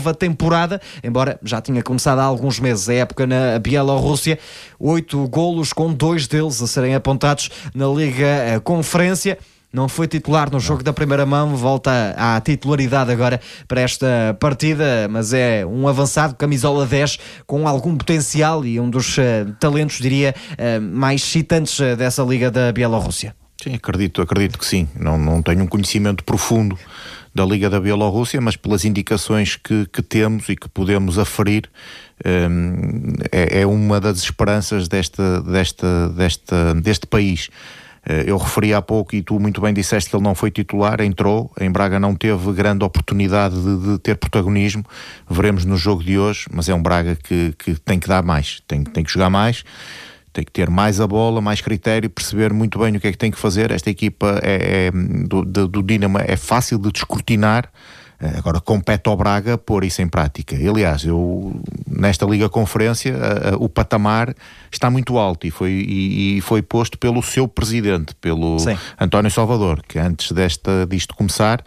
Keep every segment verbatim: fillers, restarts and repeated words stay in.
nova temporada, embora já tinha começado há alguns meses a época na Bielorrússia. Oito golos, com dois deles a serem apontados na Liga Conferência. Não foi titular no jogo da primeira mão, volta à titularidade agora para esta partida, mas é um avançado, camisola dez, com algum potencial e um dos uh, talentos, diria, uh, mais excitantes uh, dessa Liga da Bielorrússia. Sim, acredito, acredito que sim. Não, não tenho um conhecimento profundo da Liga da Bielorrússia, mas pelas indicações que, que temos e que podemos aferir, um, é, é uma das esperanças desta, desta, desta, deste país. Eu referi há pouco, e tu muito bem disseste, que ele não foi titular, entrou, em Braga não teve grande oportunidade de, de ter protagonismo, veremos no jogo de hoje, mas é um Braga que, que tem que dar mais, tem, tem que jogar mais, tem que ter mais a bola, mais critério, perceber muito bem o que é que tem que fazer. Esta equipa é, é, do, do Dinamo é fácil de descortinar. Agora compete ao Braga pôr isso em prática. Aliás, eu, nesta Liga Conferência, a, a, o patamar está muito alto e foi, e, e foi posto pelo seu presidente, pelo Sim. António Salvador, que antes desta, disto começar,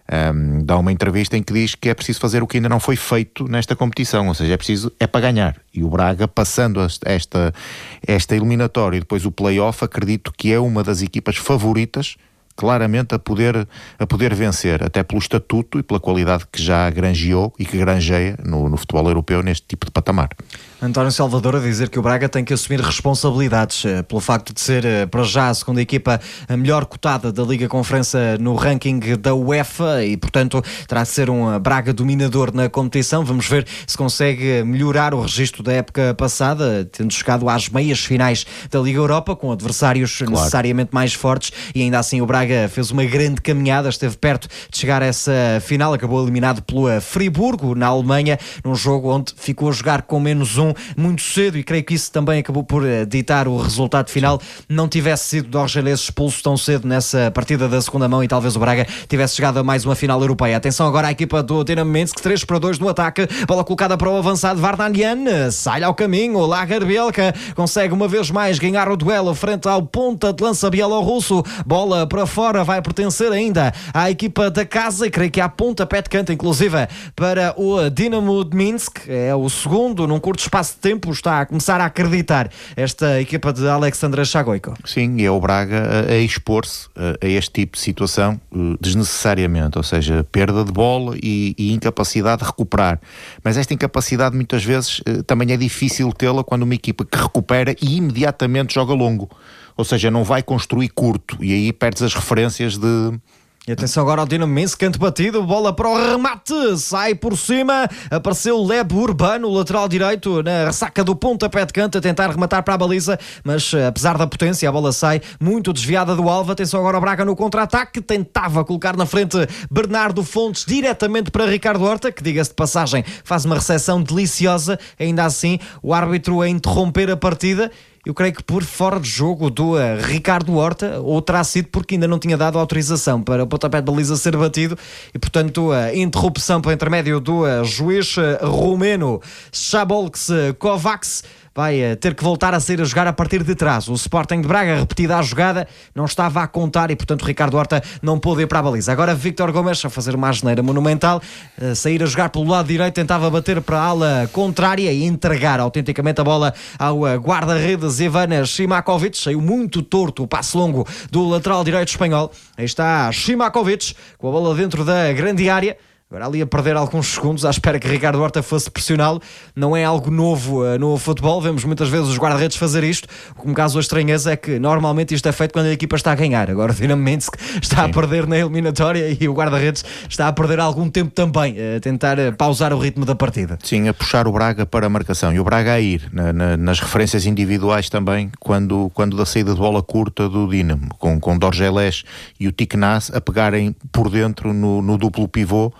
um, dá uma entrevista em que diz que é preciso fazer o que ainda não foi feito nesta competição, ou seja, é preciso, é para ganhar. E o Braga, passando esta, esta eliminatória e depois o play-off, acredito que é uma das equipas favoritas claramente a poder, a poder vencer, até pelo estatuto e pela qualidade que já granjeou e que granjeia no, no futebol europeu neste tipo de patamar. António Salvador a dizer que o Braga tem que assumir responsabilidades uh, pelo facto de ser, uh, para já, a segunda equipa a melhor cotada da Liga Conferência no ranking da UEFA e, portanto, terá de ser um uh, Braga dominador na competição. Vamos ver se consegue melhorar o registro da época passada, tendo chegado às meias finais da Liga Europa, com adversários claro. necessariamente mais fortes, e ainda assim o Braga fez uma grande caminhada, esteve perto de chegar a essa final, acabou eliminado pelo Friburgo, na Alemanha, num jogo onde ficou a jogar com menos um muito cedo, e creio que isso também acabou por uh, ditar o resultado final. Não tivesse sido Dorgelês expulso tão cedo nessa partida da segunda mão e talvez o Braga tivesse chegado a mais uma final europeia. Atenção agora à equipa do Dinamo Minsk, três para dois no ataque, bola colocada para o avançado Vardanyan, sai ao caminho, Lagerbielka consegue uma vez mais ganhar o duelo frente ao ponta de lança bielorrusso, bola para fora, vai pertencer ainda à equipa da casa e creio que há pontapé de canto inclusive para o Dinamo de Minsk, é o segundo num curto espaço de tempo, está a começar a acreditar esta equipa de Alexandra Shagoyko. Sim, e é o Braga a, a expor-se a, a este tipo de situação uh, desnecessariamente, ou seja, perda de bola e, e incapacidade de recuperar, mas esta incapacidade muitas vezes uh, também é difícil tê-la quando uma equipa que recupera e imediatamente joga longo, ou seja, não vai construir curto, e aí perdes as referências de... E atenção agora ao Dinamo Minsk, canto batido, bola para o remate, sai por cima, apareceu o Leb Urbano, lateral direito, na ressaca do pontapé de canto, a tentar rematar para a baliza, mas apesar da potência, a bola sai muito desviada do alvo. Atenção agora ao Braga no contra-ataque, tentava colocar na frente Bernardo Fontes diretamente para Ricardo Horta, que, diga-se de passagem, faz uma recepção deliciosa, ainda assim o árbitro a interromper a partida. Eu creio que por fora de jogo do uh, Ricardo Horta, ou terá sido porque ainda não tinha dado autorização para o pontapé de baliza ser batido, e portanto a uh, interrupção por intermédio do uh, juiz uh, romeno Szabolcs Kovacs vai uh, ter que voltar a sair a jogar a partir de trás. O Sporting de Braga, repetida a jogada, não estava a contar e portanto Ricardo Horta não pôde ir para a baliza. Agora Víctor Gomes a fazer uma asneira monumental, uh, sair a jogar pelo lado direito, tentava bater para a ala contrária e entregar autenticamente a bola ao uh, guarda-redes Ivan Šimakovic. Saiu muito torto o passe longo do lateral direito espanhol. Aí está Šimakovic com a bola dentro da grande área. Agora ali a perder alguns segundos à espera que Ricardo Horta fosse pressioná-lo. Não é algo novo uh, no futebol, vemos muitas vezes os guarda-redes fazer isto. O que me causa a estranheza é que normalmente isto é feito quando a equipa está a ganhar. Agora o Dinamo Minsk está Sim. a perder na eliminatória e o guarda-redes está a perder algum tempo também, a tentar uh, pausar o ritmo da partida. Sim, a puxar o Braga para a marcação e o Braga a ir na, na, nas referências individuais também, quando, quando da saída de bola curta do Dinamo, com, com Dorgelés e o Tiknaz a pegarem por dentro no, no duplo pivô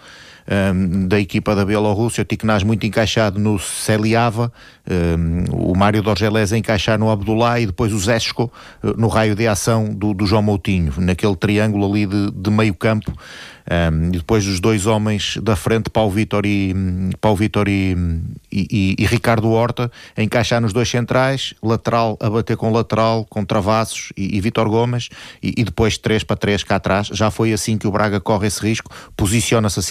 Um, da equipa da Bielorrússia, o Tiknaz muito encaixado no Seliava, um, o Mário Dorgelés a encaixar no Abdullah e depois o Zeshko uh, no raio de ação do, do João Moutinho, naquele triângulo ali de, de meio campo. Um, e depois os dois homens da frente, Paulo Vítor e, Paulo Vítor e, e, e, e Ricardo Horta, a encaixar nos dois centrais, lateral a bater com lateral, com Travassos e, e Vítor Gomes, e, e depois três para três cá atrás. Já foi assim que o Braga corre esse risco, posiciona-se assim.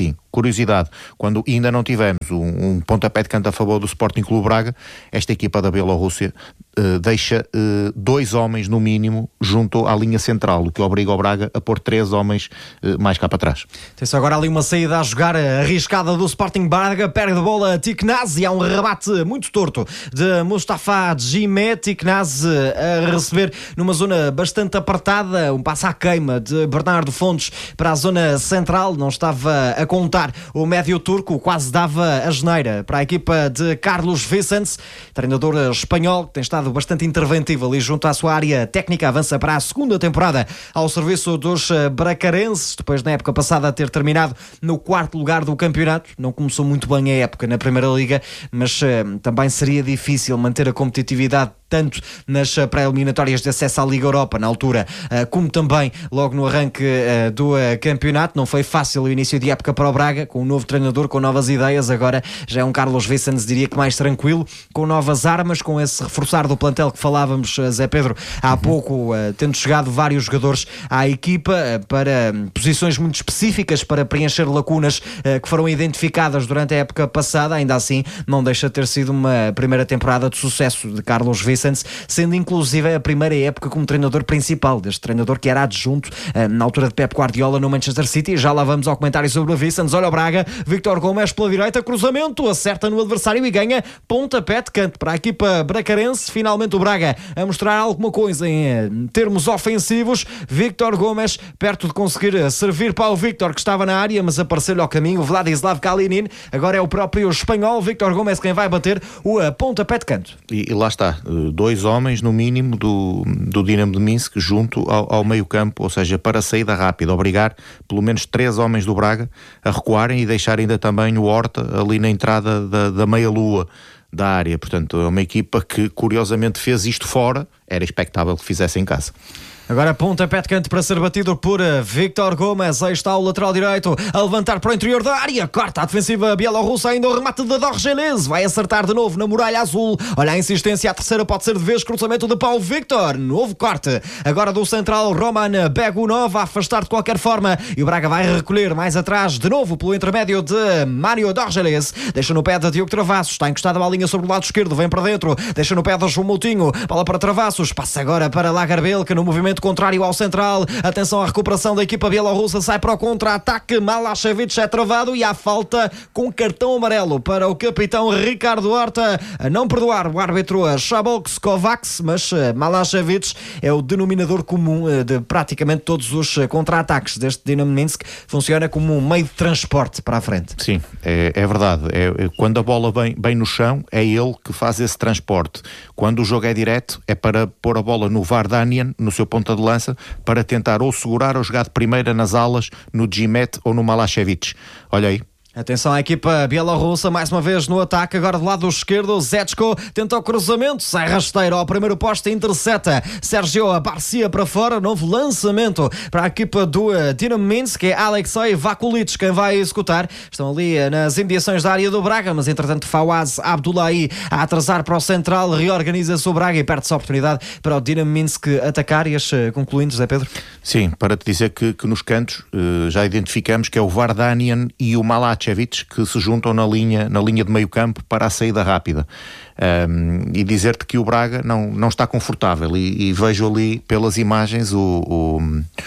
curiosidade, quando ainda não tivemos um, um pontapé de canto a favor do Sporting Clube Braga, esta equipa da Bielorrússia uh, deixa uh, dois homens no mínimo junto à linha central, o que obriga o Braga a pôr três homens uh, mais cá para trás. Tem-se agora ali uma saída a jogar arriscada do Sporting Braga, perde a bola Tiknazi, há um rebate muito torto de Mustafa Djimé, Tiknazi a receber numa zona bastante apertada, um passo à queima de Bernardo Fontes para a zona central, não estava a contar o médio turco, quase dava a geneira para a equipa de Carlos Vicente, treinador espanhol, que tem estado bastante interventivo ali junto à sua área técnica, avança para a segunda temporada ao serviço dos bracarenses, depois na época passada ter terminado no quarto lugar do campeonato, não começou muito bem a época na Primeira Liga, mas uh, também seria difícil manter a competitividade tanto nas pré-eliminatórias de acesso à Liga Europa na altura, como também logo no arranque do campeonato. Não foi fácil o início de época para o Braga, com um novo treinador, com novas ideias. Agora já é um Carlos Vicente, diria que mais tranquilo, com novas armas, com esse reforçar do plantel que falávamos, Zé Pedro, há pouco, tendo chegado vários jogadores à equipa para posições muito específicas, para preencher lacunas que foram identificadas durante a época passada. Ainda assim, não deixa de ter sido uma primeira temporada de sucesso de Carlos Vicente, sendo inclusive a primeira época como treinador principal, deste treinador que era adjunto na altura de Pep Guardiola no Manchester City. Já lá vamos ao comentário sobre o Vicente. Olha o Braga, Víctor Gomes pela direita, cruzamento, acerta no adversário e ganha pontapé de canto para a equipa bracarense. Finalmente o Braga a mostrar alguma coisa em termos ofensivos. Víctor Gomes perto de conseguir servir para o Víctor, que estava na área, mas apareceu-lhe ao caminho Vladislav Kalinin. Agora é o próprio espanhol Víctor Gomes quem vai bater o pontapé de canto. E, e lá está, dois homens no mínimo do, do Dinamo de Minsk junto ao, ao meio campo, ou seja, para a saída rápida, obrigar pelo menos três homens do Braga a recuarem e deixar ainda também o Horta ali na entrada da, da meia-lua da área. Portanto, é uma equipa que curiosamente fez isto fora, era expectável que fizesse em casa. Agora pontapé de canto para ser batido por Víctor Gomes. Aí está o lateral direito a levantar para o interior da área. Corta a defensiva bielorrussa, ainda o remate de Dorgeles. Vai acertar de novo na muralha azul. Olha a insistência, a terceira pode ser de vez. Cruzamento de Paulo Victor. Novo corte. Agora do central Roman Begunov a afastar de qualquer forma. E o Braga vai recolher mais atrás de novo pelo intermédio de Mário Dorgeles. Deixa no pé de Diogo Travassos. Está encostado à linha sobre o lado esquerdo. Vem para dentro. Deixa no pé de João Moutinho. Bola para Travassos. Passa agora para Lagarbel, que no movimento contrário ao central. Atenção à recuperação da equipa bielorrussa, sai para o contra-ataque. Malashevich é travado e há falta com cartão amarelo para o capitão Ricardo Horta. A não perdoar o árbitro Szabolcs Kovacs, mas Malashevich é o denominador comum de praticamente todos os contra-ataques deste Dinamo Minsk. Funciona como um meio de transporte para a frente. Sim, é, é verdade. É, é, quando a bola vem, vem no chão, é ele que faz esse transporte. Quando o jogo é direto, é para pôr a bola no Vardanian, no seu ponta de lança, para tentar ou segurar ou jogar de primeira nas alas no Djimet ou no Malashevich. Olha aí. Atenção à equipa bielorrussa, mais uma vez no ataque, agora do lado esquerdo, Zetsko tenta o cruzamento, sai rasteiro ao primeiro poste, intercepta Sérgio Barcia para fora, novo lançamento para a equipa do Dinamo Minsk, é Alexei Vakulic quem vai executar. Estão ali nas imediações da área do Braga, mas entretanto Fawaz Abdullahi a atrasar para o central, reorganiza-se o Braga e perde-se a oportunidade para o Dinamo Minsk atacar. E as concluindo, Zé Pedro? Sim, para te dizer que, que nos cantos uh, já identificamos que é o Vardanian e o Malachevich que se juntam na linha, na linha de meio campo para a saída rápida. Um, e dizer-te que o Braga não, não está confortável e, e vejo ali pelas imagens o, o,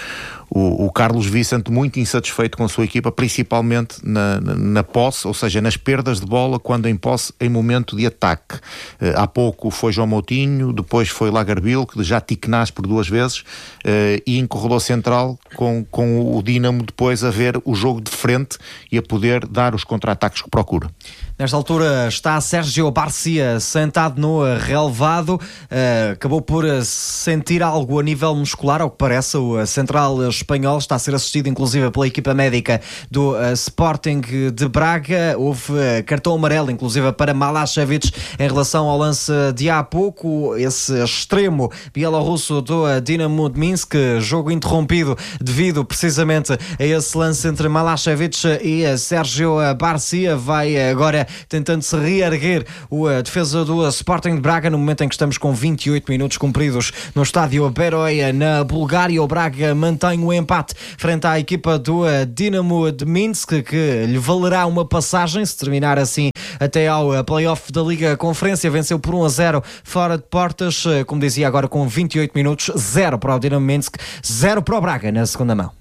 o, o Carlos Vicente muito insatisfeito com a sua equipa, principalmente na, na, na posse, ou seja, nas perdas de bola quando em posse em momento de ataque. Uh, há pouco foi João Moutinho, depois foi Lagarbil, que já Tiknaz por duas vezes, uh, e em corredor central com, com o Dinamo depois a ver o jogo de frente e a poder dar os contra-ataques que procura. Nesta altura está Sérgio Barcia sentado no relevado, uh, acabou por sentir algo a nível muscular, ao que parece. O central espanhol está a ser assistido inclusive pela equipa médica do uh, Sporting de Braga. Houve uh, cartão amarelo inclusive para Malashevich em relação ao lance de há pouco, esse extremo bielorrusso do uh, Dinamo de Minsk, jogo interrompido devido precisamente a esse lance entre Malashevich e uh, Sérgio Barcia. Vai agora tentando se reerguer o uh, defesa do uh, Sporting de Braga no momento em que estamos com vinte e oito minutos cumpridos no estádio Beroia na Bulgária. O Braga mantém o no empate frente à equipa do Dinamo de Minsk, que lhe valerá uma passagem se terminar assim até ao play-off da Liga Conferência. Venceu por um a zero fora de portas, como dizia agora com vinte e oito minutos, zero para o Dinamo Minsk, zero para o Braga na segunda mão.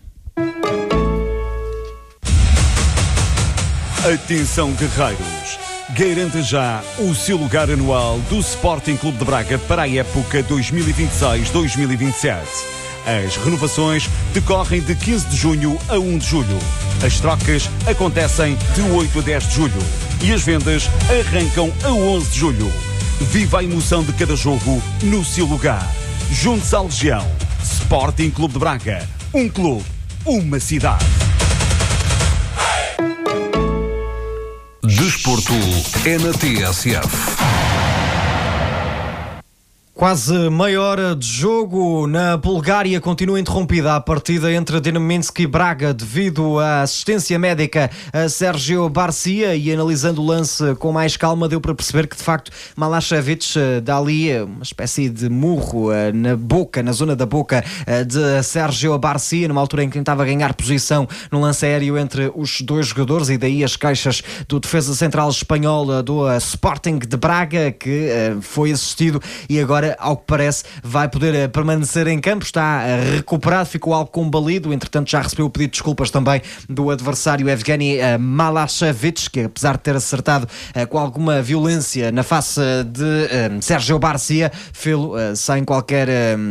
Atenção, guerreiros! Garanta já o seu lugar anual do Sporting Clube de Braga para a época dois mil e vinte e seis dois mil e vinte e sete. As renovações decorrem de quinze de junho a um de julho. As trocas acontecem de oito a dez de julho. E as vendas arrancam a onze de julho. Viva a emoção de cada jogo no seu lugar. Junte-se à Legião. Sporting Clube de Braga. Um clube, uma cidade. Desporto é na T S F. Quase meia hora de jogo. Na Bulgária continua interrompida a partida entre Dinamo Minsk e Braga devido à assistência médica a Sérgio Barcia, e analisando o lance com mais calma deu para perceber que de facto Malašević dá ali uma espécie de murro na boca, na zona da boca de Sérgio Barcia, numa altura em que tentava ganhar posição no lance aéreo entre os dois jogadores, e daí as queixas do defesa central espanhol do Sporting de Braga, que foi assistido e agora, ao que parece, vai poder permanecer em campo. Está recuperado, ficou algo combalido, entretanto já recebeu o pedido de desculpas também do adversário Evgeny Malašević, que apesar de ter acertado com alguma violência na face de Sérgio Barcia, fê-lo sem qualquer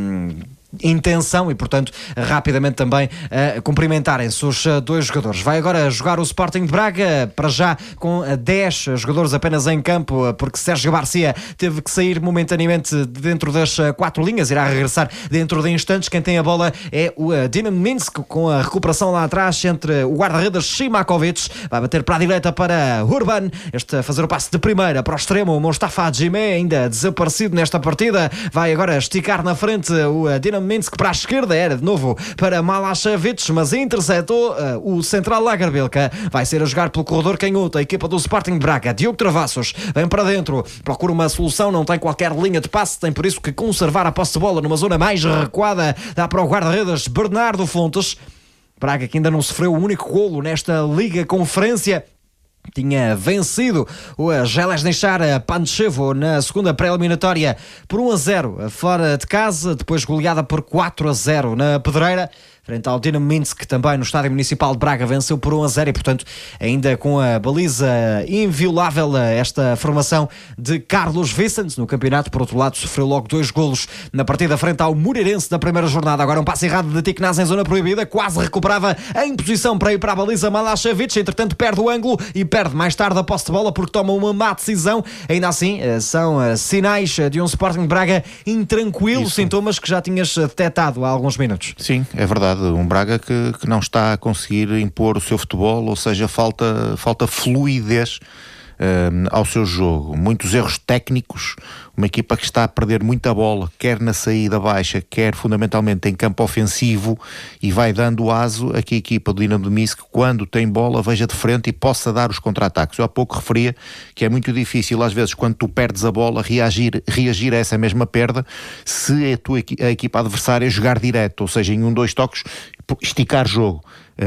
intenção e, portanto, rapidamente também uh, cumprimentarem-se os uh, dois jogadores. Vai agora jogar o Sporting de Braga, para já com uh, dez jogadores apenas em campo, uh, porque Sérgio Barcia teve que sair momentaneamente dentro das uh, quatro linhas, irá regressar dentro de instantes. Quem tem a bola é o uh, Dinamo Minsk, com a recuperação lá atrás entre o guarda-redes Shimakovic, vai bater para a direita para Urban, este a fazer o passe de primeira para o extremo, o Mustafa Djimé, ainda desaparecido nesta partida, vai agora esticar na frente o uh, Dinamo Minsk para a esquerda, era de novo para Malašević, mas interceptou uh, o central Lagerbielke. Vai ser a jogar pelo corredor canhoto a equipa do Sporting de Braga. Diogo Travassos vem para dentro, procura uma solução, não tem qualquer linha de passe, tem por isso que conservar a posse de bola numa zona mais recuada. Dá para o guarda-redes Bernardo Fontes. Braga, que ainda não sofreu o único golo nesta Liga Conferência, tinha vencido o Železničar Pančevo na segunda pré-eliminatória por um a zero fora de casa, depois goleada por quatro a zero na Pedreira frente ao Dinamo Minsk, também no Estádio Municipal de Braga, venceu por um a zero, e portanto ainda com a baliza inviolável esta formação de Carlos Vicente no campeonato. Por outro lado, sofreu logo dois golos na partida frente ao Moreirense da primeira jornada. Agora um passe errado de Tiknaz em zona proibida, quase recuperava em posição para ir para a baliza Malašević, entretanto perde o ângulo e perde mais tarde a posse de bola porque toma uma má decisão. Ainda assim, são sinais de um Sporting de Braga intranquilo, Isso. sintomas que já tinhas detectado há alguns minutos. Sim, é verdade. Um Braga que, que não está a conseguir impor o seu futebol, ou seja, falta, falta fluidez uh, ao seu jogo. Muitos erros técnicos, uma equipa que está a perder muita bola, quer na saída baixa, quer fundamentalmente em campo ofensivo, e vai dando aso a que a equipa do Dinamo de Minsk, quando tem bola, veja de frente e possa dar os contra-ataques. Eu há pouco referia que é muito difícil, às vezes, quando tu perdes a bola, reagir, reagir a essa mesma perda, se a tua a equipa adversária jogar direto, ou seja, em um, dois toques, esticar jogo.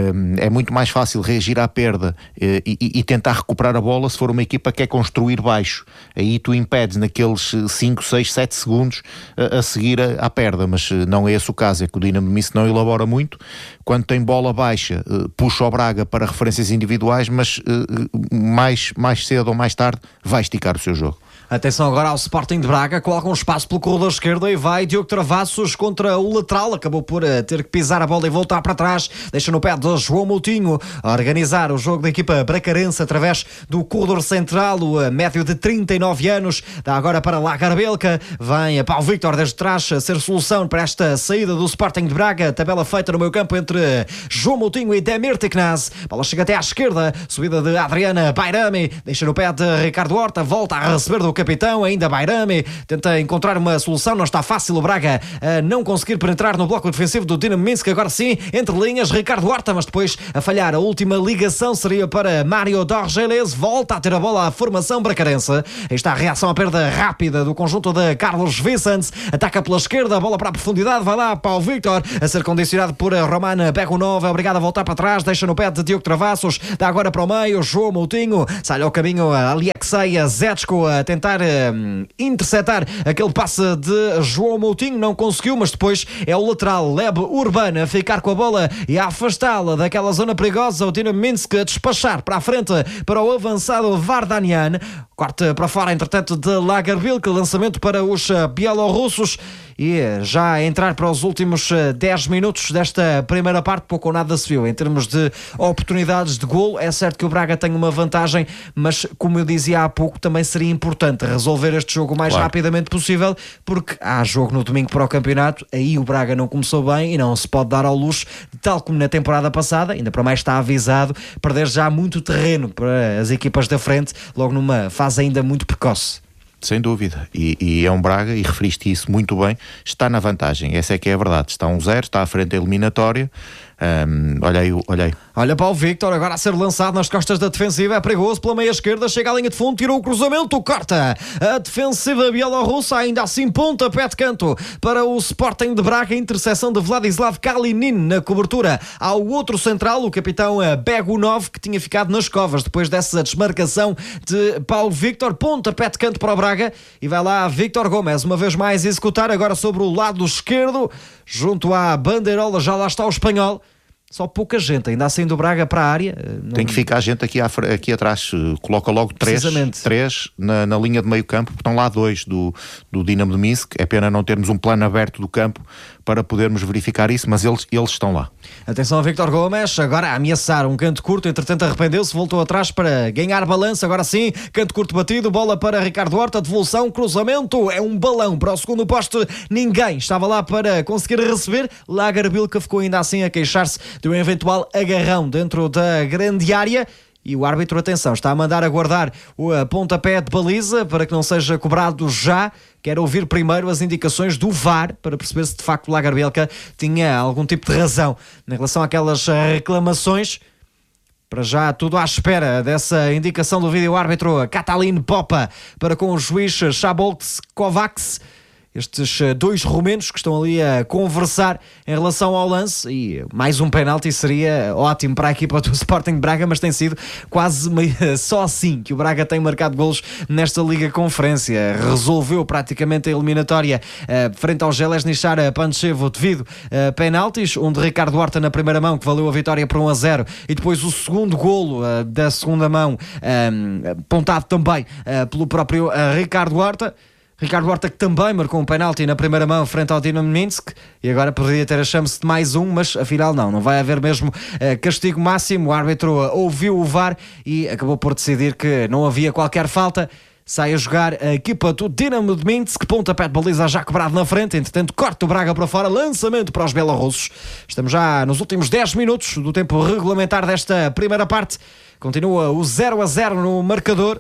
É muito mais fácil reagir à perda e, e, e tentar recuperar a bola se for uma equipa que quer construir baixo. Aí tu impedes naqueles cinco, seis, sete segundos a, a seguir a, à perda, mas não é esse o caso. É que o Dinamo de Minsk não elabora muito. Quando tem bola baixa, puxa o Braga para referências individuais, mas mais, mais cedo ou mais tarde vai esticar o seu jogo. Atenção agora ao Sporting de Braga, coloca um espaço pelo corredor esquerdo e vai Diogo Travassos contra o lateral, acabou por uh, ter que pisar a bola e voltar para trás, deixa no pé de João Moutinho a organizar o jogo da equipa bracarense através do corredor central, o uh, médio de trinta e nove anos, dá agora para Lagerbielke, vem para o Victor desde trás a ser solução para esta saída do Sporting de Braga, tabela feita no meio campo entre João Moutinho e Demir Tiknaz, bola chega até à esquerda, subida de Adriana Bayrami, deixa no pé de Ricardo Horta, volta a receber esquerda, o capitão, ainda Bairami, tenta encontrar uma solução, não está fácil o Braga a não conseguir penetrar no bloco defensivo do Dinamo Minsk, agora sim, entre linhas, Ricardo Horta, mas depois a falhar, a última ligação seria para Mário Dorgeles, volta a ter a bola à formação bracarense, aí está a reação à perda rápida do conjunto de Carlos Vicente, ataca pela esquerda, a bola para a profundidade, vai lá para o Victor, a ser condicionado por Roman Begunov, é obrigado a voltar para trás, deixa no pé de Diogo Travassos, dá agora para o meio, João Moutinho, sai ao caminho Alexei Zetsko a tentar um, interceptar aquele passe de João Moutinho, não conseguiu, mas depois é o lateral Leb Urban a ficar com a bola e a afastá-la daquela zona perigosa, o Dinamo Minsk a despachar para a frente para o avançado Vardanian, corte para fora entretanto de Lagerbilk, lançamento para os bielorrussos e já a entrar para os últimos dez minutos desta primeira parte, pouco ou nada se viu em termos de oportunidades de golo. É certo que o Braga tem uma vantagem, mas como eu dizia há pouco, também seria importante resolver este jogo o mais claro. rapidamente possível, porque há jogo no domingo para o campeonato, aí o Braga não começou bem e não se pode dar ao luxo, tal como na temporada passada, ainda para mais está avisado, perder já muito terreno para as equipas da frente, logo numa fase ainda muito precoce. Sem dúvida, e, e é um Braga, e referiste isso muito bem, está na vantagem, essa é que é a verdade, está um zero, está à frente da eliminatória. Um, olha aí, olha aí. Olha para o Victor, agora a ser lançado nas costas da defensiva, é perigoso pela meia esquerda, chega à linha de fundo, tirou o cruzamento, corta a defensiva bielorrussa, ainda assim ponta, pé de canto para o Sporting de Braga, interseção de Vladislav Kalinin na cobertura ao outro central, o capitão Begunov, que tinha ficado nas covas depois dessa desmarcação de Paulo Victor, ponta, pé de canto para o Braga e vai lá Victor Gomes, uma vez mais executar, agora sobre o lado esquerdo, junto à bandeirola, já lá está o espanhol. Só pouca gente, ainda assim do Braga para a área. Não... Tem que ficar gente aqui, à, aqui atrás, coloca logo três, três na, na linha de meio campo, estão lá dois do, do Dinamo de Minsk, é pena não termos um plano aberto do campo para podermos verificar isso, mas eles, eles estão lá. Atenção a Victor Gomes, agora a ameaçar um canto curto, entretanto arrependeu-se, voltou atrás para ganhar balanço, agora sim, canto curto batido, bola para Ricardo Horta, devolução, cruzamento, é um balão para o segundo poste, ninguém estava lá para conseguir receber, Lagerbilk ficou ainda assim a queixar-se de um eventual agarrão dentro da grande área. E o árbitro, atenção, está a mandar aguardar o pontapé de baliza para que não seja cobrado já. Quer ouvir primeiro as indicações do V A R para perceber se de facto o Lagerbilk tinha algum tipo de razão em relação àquelas reclamações. Para já tudo à espera dessa indicação do vídeo-árbitro Katalin Popa para com o juiz Shabolts Kovacs. Estes dois romenos que estão ali a conversar em relação ao lance, e mais um penalti seria ótimo para a equipa do Sporting de Braga, mas tem sido quase meio, só assim que o Braga tem marcado golos nesta Liga Conferência. Resolveu praticamente a eliminatória uh, frente ao Železničar Pančevo devido a uh, penaltis, um de Ricardo Horta na primeira mão que valeu a vitória por um a zero, e depois o segundo golo uh, da segunda mão um, pontado também uh, pelo próprio uh, Ricardo Horta. Ricardo Horta que também marcou um penalti na primeira mão frente ao Dinamo Minsk e agora poderia ter a chance de mais um, mas afinal não, não vai haver mesmo uh, castigo máximo. O árbitro uh, ouviu o V A R e acabou por decidir que não havia qualquer falta. Sai a jogar a equipa do Dinamo de Minsk, pontapé de baliza já quebrado na frente, entretanto corta o Braga para fora, lançamento para os bielorrussos. Estamos já nos últimos dez minutos do tempo regulamentar desta primeira parte, continua o zero a zero no marcador.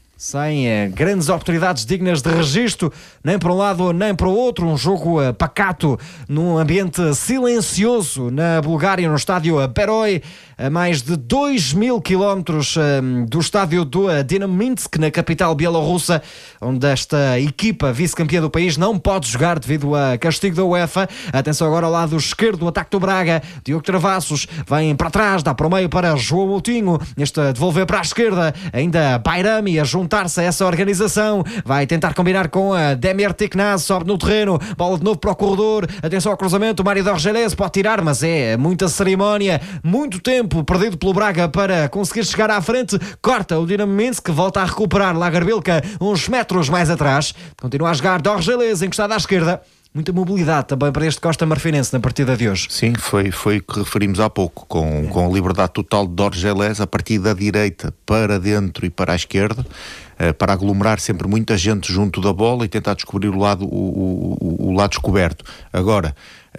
Sem eh, grandes oportunidades dignas de registro, nem para um lado nem para o outro. Um jogo eh, pacato, num ambiente silencioso na Bulgária, no estádio Beroi, a mais de dois mil quilómetros eh, do estádio do eh, Dinamo Minsk, na capital bielorrussa, onde esta equipa vice-campeã do país não pode jogar devido a castigo da UEFA. Atenção agora ao lado esquerdo, o ataque do Braga. Diogo Travassos vem para trás, dá para o meio para João Moutinho, este a devolver para a esquerda, ainda Bairami a juntar-se a essa organização, vai tentar combinar com a Demir Tiknaz, sobe no terreno, bola de novo para o corredor, atenção ao cruzamento, o Mário Dorgeles pode tirar, mas é muita cerimónia, muito tempo perdido pelo Braga para conseguir chegar à frente, corta o Dinamo Minsk, volta a recuperar Lagerbilk uns metros mais atrás, continua a jogar Dorgeles encostado à esquerda. Muita mobilidade também para este Costa Marfinense na partida de hoje. Sim, foi, foi o que referimos há pouco, com, com a liberdade total de Dorgeles, a partir da direita para dentro e para a esquerda. para aglomerar sempre muita gente junto da bola e tentar descobrir o lado, o, o, o lado descoberto. Agora,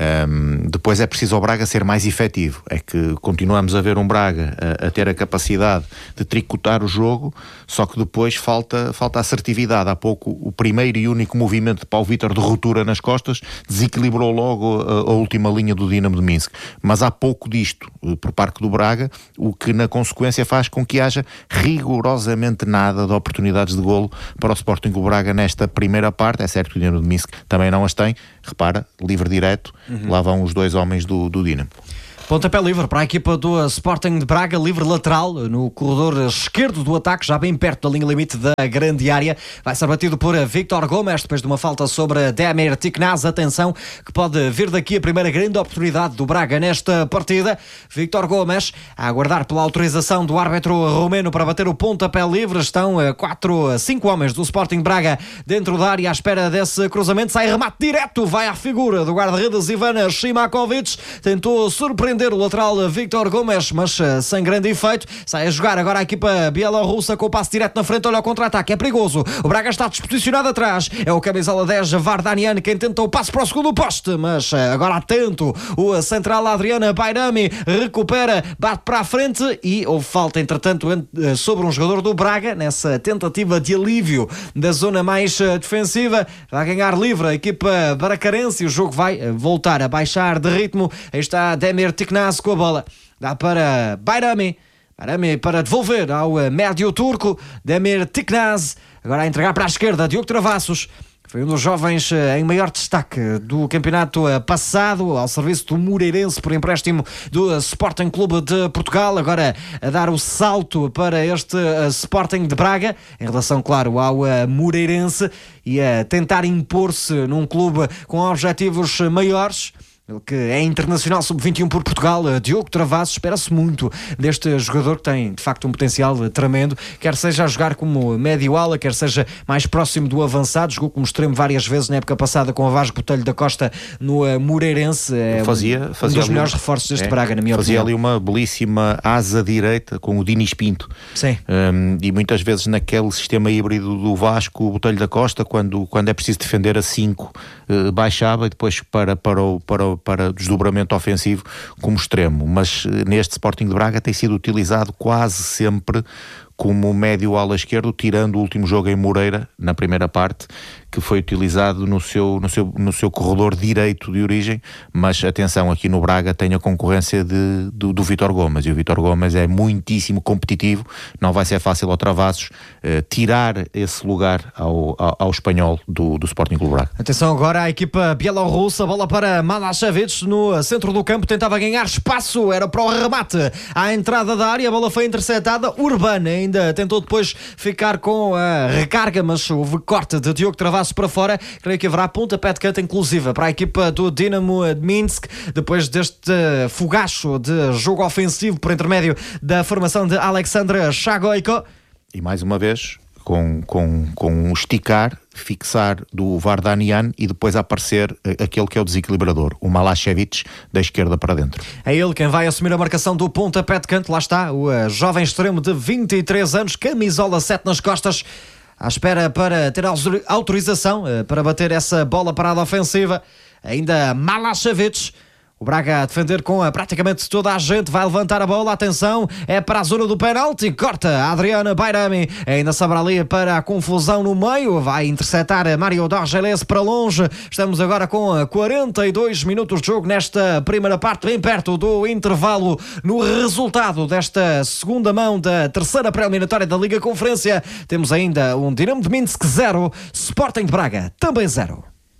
Um, depois é preciso ao Braga ser mais efetivo. É que continuamos a ver um Braga a, a ter a capacidade de tricotar o jogo, só que depois falta, falta assertividade. Há pouco o primeiro e único movimento de Paulo Vítor de ruptura nas costas desequilibrou logo a, a última linha do Dinamo de Minsk. Mas há pouco disto por parte do Braga, o que na consequência faz com que haja rigorosamente nada de oportunidades de golo para o Sporting do Braga nesta primeira parte. É certo que o Dinamo de Minsk também não as tem. Repara, livre direto. Uhum. Lá vão os dois homens do, do Dinamo. Pontapé livre para a equipa do Sporting de Braga, livre lateral no corredor esquerdo do ataque, já bem perto da linha limite da grande área. Vai ser batido por Víctor Gomes depois de uma falta sobre Demir Tiknaz. Atenção que pode vir daqui a primeira grande oportunidade do Braga nesta partida. Víctor Gomes a aguardar pela autorização do árbitro romeno para bater o pontapé livre. Estão quatro, cinco homens do Sporting de Braga dentro da área à espera desse cruzamento. Sai remate direto, vai à figura do guarda-redes Ivan Shimakovic. Tentou surpreender o lateral Víctor Gomes, mas uh, sem grande efeito. Sai a jogar agora a equipa bielorrussa com o passe direto na frente. Olha o contra-ataque, é perigoso. O Braga está desposicionado atrás. É o camisola dez Vardanian quem tenta o passe para o segundo poste, mas uh, agora atento. O central Adriana Bayrami recupera, bate para a frente e houve falta, entretanto, uh, sobre um jogador do Braga nessa tentativa de alívio da zona mais uh, defensiva. Vai ganhar livre a equipa bracarense e o jogo vai uh, voltar a baixar de ritmo. Aí está Demir Tiknaz com a bola, dá para Bayrami, Bayrami para devolver ao médio turco, Demir Tiknaz, agora a entregar para a esquerda, Diogo Travassos, foi um dos jovens em maior destaque do campeonato passado, ao serviço do Moreirense por empréstimo do Sporting Clube de Portugal, agora a dar o salto para este Sporting de Braga, em relação, claro, ao Moreirense, e a tentar impor-se num clube com objetivos maiores. Ele que é internacional sub vinte e um por Portugal, Diogo Travassos, espera-se muito deste jogador que tem de facto um potencial tremendo, quer seja a jogar como médio-ala, quer seja mais próximo do avançado. Jogou como extremo várias vezes na época passada com a Vasco Botelho da Costa no uh, Moreirense. É fazia, fazia um dos melhores uma, reforços deste é, Braga, na minha fazia opinião. Fazia ali uma belíssima asa direita com o Dinis Pinto. Sim. Um, e muitas vezes naquele sistema híbrido do Vasco, o Botelho da Costa, quando, quando é preciso defender a cinco, uh, baixava e depois para, para o, para o para desdobramento ofensivo como extremo, mas neste Sporting de Braga tem sido utilizado quase sempre como médio ala esquerdo, tirando o último jogo em Moreira, na primeira parte, que foi utilizado no seu, no seu, no seu corredor direito de origem. Mas atenção, aqui no Braga tem a concorrência de, do, do Vítor Gomes, e o Vítor Gomes é muitíssimo competitivo, não vai ser fácil ao Travassos eh, tirar esse lugar ao, ao, ao espanhol do, do Sporting Clube Braga. Atenção agora à equipa bielorrussa, bola para Malashevic no centro do campo, tentava ganhar espaço, era para o remate à entrada da área, a bola foi interceptada. Urbana ainda tentou depois ficar com a recarga, mas houve corte de Diogo Travassos para fora. Creio que haverá pontapé de canto inclusive para a equipa do Dinamo de Minsk, depois deste fogacho de jogo ofensivo por intermédio da formação de Alexandre Shagoyko. E mais uma vez, com, com, com um esticar, fixar do Vardanian e depois aparecer aquele que é o desequilibrador, o Malashevic, da esquerda para dentro. É ele quem vai assumir a marcação do pontapé de canto. Lá está o uh, jovem extremo de vinte e três anos, camisola sete nas costas, à espera para ter autorização uh, para bater essa bola parada ofensiva. Ainda Malashevic. O Braga a defender com a, praticamente toda a gente. Vai levantar a bola, atenção, é para a zona do penalti, corta a Adriana Bayrami, ainda sobra ali para a confusão no meio, vai interceptar Mário Dorgeles para longe. Estamos agora com quarenta e dois minutos de jogo nesta primeira parte, bem perto do intervalo no resultado desta segunda mão da terceira pré-eliminatória da Liga Conferência. Temos ainda um Dinamo de Minsk zero, Sporting de Braga também zero.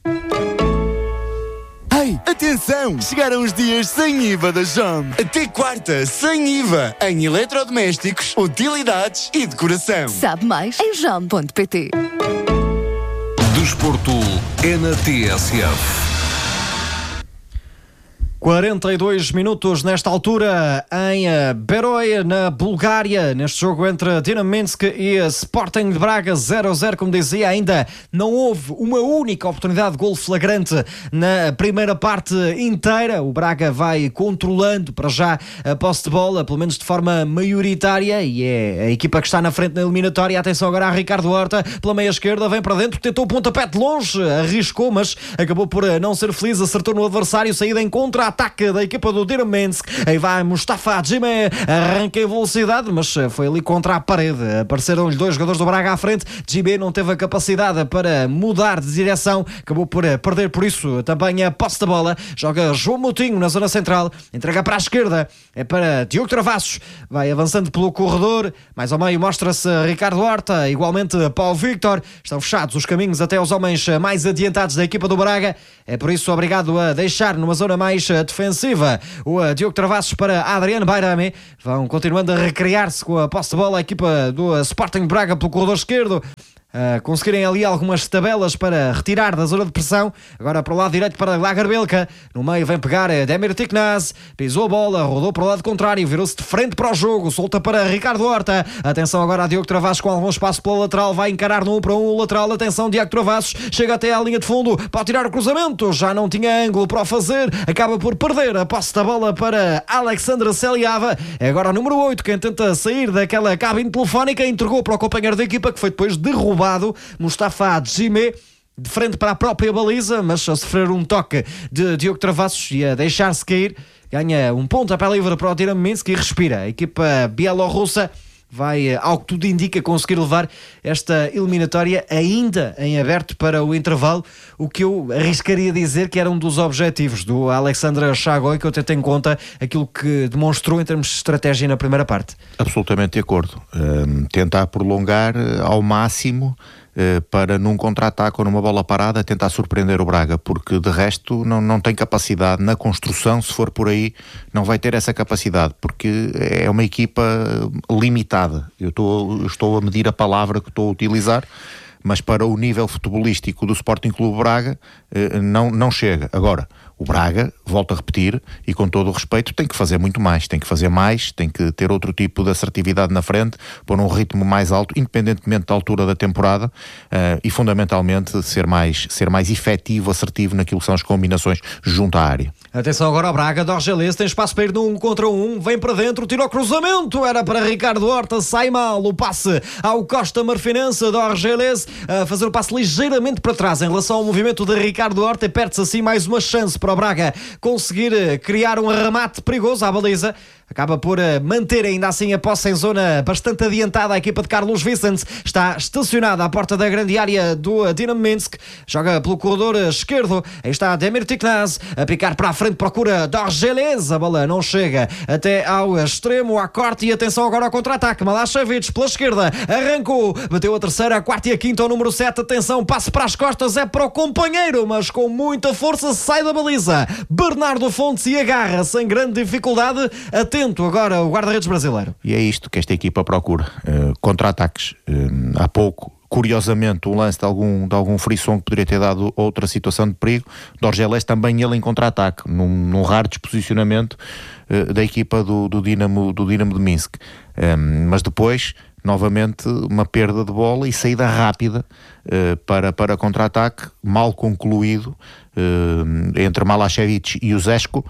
Ei, atenção! Chegaram os dias sem I V A da Jom. Até quarta, sem I V A. Em eletrodomésticos, utilidades e decoração. Sabe mais em jom ponto pt. Desporto é na T S F. quarenta e dois minutos nesta altura em Beroi, na Bulgária, neste jogo entre Dinamo Minsk e Sporting de Braga, zero a zero, como dizia. Ainda não houve uma única oportunidade de golo flagrante na primeira parte inteira. O Braga vai controlando para já a posse de bola, pelo menos de forma maioritária, e é a equipa que está na frente na eliminatória. Atenção agora a Ricardo Horta, pela meia esquerda, vem para dentro, tentou o pontapé de longe, arriscou, mas acabou por não ser feliz, acertou no adversário, saída em contra-ataque da equipa do Dinamo Minsk. Aí vai Mustafa Djimé, arranca em velocidade, mas foi ali contra a parede. Apareceram-lhe dois jogadores do Braga à frente. Djimé não teve a capacidade para mudar de direção, acabou por perder por isso também a posse da bola. Joga João Moutinho na zona central, entrega para a esquerda, é para Diogo Travassos, vai avançando pelo corredor, mais ao meio mostra-se Ricardo Horta, igualmente Paulo Victor. Estão fechados os caminhos até aos homens mais adiantados da equipa do Braga, é por isso obrigado a deixar numa zona mais defensiva o Diogo Travassos para Adriano Bairami. Vão continuando a recriar-se com a posse de bola a equipa do Sporting Braga pelo corredor esquerdo, Uh, conseguirem ali algumas tabelas para retirar da zona de pressão. Agora para o lado direito para Lagerbelka, no meio vem pegar Demir Tiknaz, pisou a bola, rodou para o lado contrário, virou-se de frente para o jogo, solta para Ricardo Horta. Atenção agora a Diogo Travassos com algum espaço pela lateral, vai encarar no um para um o lateral. Atenção, Diogo Travassos chega até à linha de fundo, pode tirar o cruzamento, já não tinha ângulo para o fazer, acaba por perder a posse da bola para Alexandre Seliava. É agora o número oito quem tenta sair daquela cabine telefónica, entregou para o companheiro da equipa, que foi depois derrubado. Mustafa Djimé, de frente para a própria baliza, mas a sofrer um toque de Diogo Travassos e a deixar-se cair. Ganha um ponto a pé livre para o Dinamo Minsk e respira. A equipa bielorrussa vai, ao que tudo indica, conseguir levar esta eliminatória ainda em aberto para o intervalo, o que eu arriscaria dizer que era um dos objetivos do Alexandre Chagoy, que eu tento em conta aquilo que demonstrou em termos de estratégia na primeira parte. Absolutamente de acordo. Um, tentar prolongar ao máximo uh, para num contra-ataque ou numa bola parada tentar surpreender o Braga, porque de resto não, não tem capacidade na construção. Se for por aí, não vai ter essa capacidade, porque é uma equipa limitada. Eu estou, eu estou a medir a palavra que estou a utilizar, mas para o nível futebolístico do Sporting Clube Braga não, não chega. Agora, o Braga, volto a repetir, e com todo o respeito, tem que fazer muito mais, tem que fazer mais, tem que ter outro tipo de assertividade na frente, pôr um ritmo mais alto, independentemente da altura da temporada, uh, e fundamentalmente ser mais, ser mais efetivo, assertivo naquilo que são as combinações junto à área. Atenção agora ao Braga, Dorgeles tem espaço para ir no um contra um, vem para dentro, tira o cruzamento, era para Ricardo Horta, sai mal o passe ao Costa Marfinense. Dorgeles a fazer o passe ligeiramente para trás em relação ao movimento de Ricardo Horta, e perde-se assim mais uma chance para o Braga conseguir criar um remate perigoso à baliza. Acaba por manter ainda assim a posse em zona bastante adiantada. A equipa de Carlos Vicente está estacionada à porta da grande área do Dinamo Minsk, joga pelo corredor esquerdo, aí está Demir Tiknaz a picar para a frente, procura Dorgeles, a bola não chega até ao extremo, a corte, e atenção agora ao contra-ataque. Malašević pela esquerda, arrancou, bateu a terceira, a quarta e a quinta, o número sete, atenção, passe para as costas, é para o companheiro, mas com muita força sai da baliza. Bernardo Fontes e agarra sem grande dificuldade. Atento agora o guarda-redes brasileiro. E é isto que esta equipa procura, uh, contra-ataques. Uh, há pouco, curiosamente, um lance de algum, de algum frisson que poderia ter dado outra situação de perigo. Dorgeles também ele em contra-ataque, num, num raro desposicionamento uh, da equipa do, do, Dinamo, do Dinamo de Minsk. Um, mas depois, novamente, uma perda de bola e saída rápida uh, para, para contra-ataque, mal concluído uh, entre Malašević e o Zeško.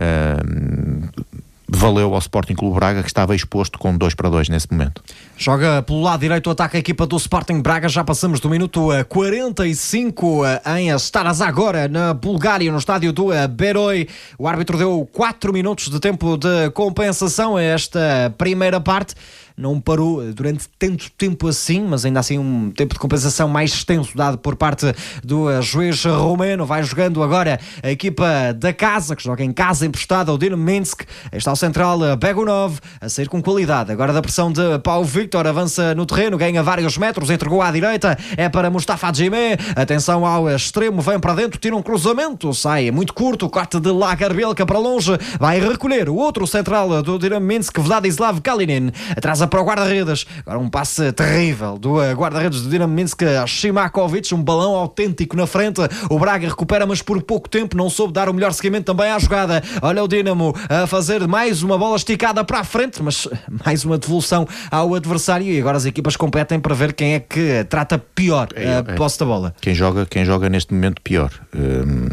Uh, valeu ao Sporting Clube Braga, que estava exposto com dois para dois nesse momento. Joga pelo lado direito o ataque a equipa do Sporting Braga. Já passamos do minuto quarenta e cinco em Stara Zagora, na Bulgária, no estádio do Beroi. O árbitro deu quatro minutos de tempo de compensação a esta primeira parte. Não parou durante tanto tempo assim, mas ainda assim um tempo de compensação mais extenso dado por parte do juiz romeno. Vai jogando agora a equipa da casa, que joga em casa emprestada ao Dinamo Minsk. Está o central Begunov a sair com qualidade. Agora da pressão de Paulo Victor, avança no terreno, ganha vários metros, entregou à direita, é para Mustafa Djimé. Atenção ao extremo, vem para dentro, tira um cruzamento, sai muito curto, corte de Lagerbelka para longe, vai recolher o outro central do Dinamo Minsk, Vladislav Kalinin. Atrás pesa para o guarda-redes. Agora um passe terrível do uh, guarda-redes do Dinamo Minsk, Shimakovic, um balão autêntico na frente. O Braga recupera, mas por pouco tempo, não soube dar o melhor seguimento também à jogada. Olha o Dinamo a fazer mais uma bola esticada para a frente, mas mais uma devolução ao adversário, e agora as equipas competem para ver quem é que trata pior a uh, posse da bola. Quem joga, quem joga neste momento pior. Um,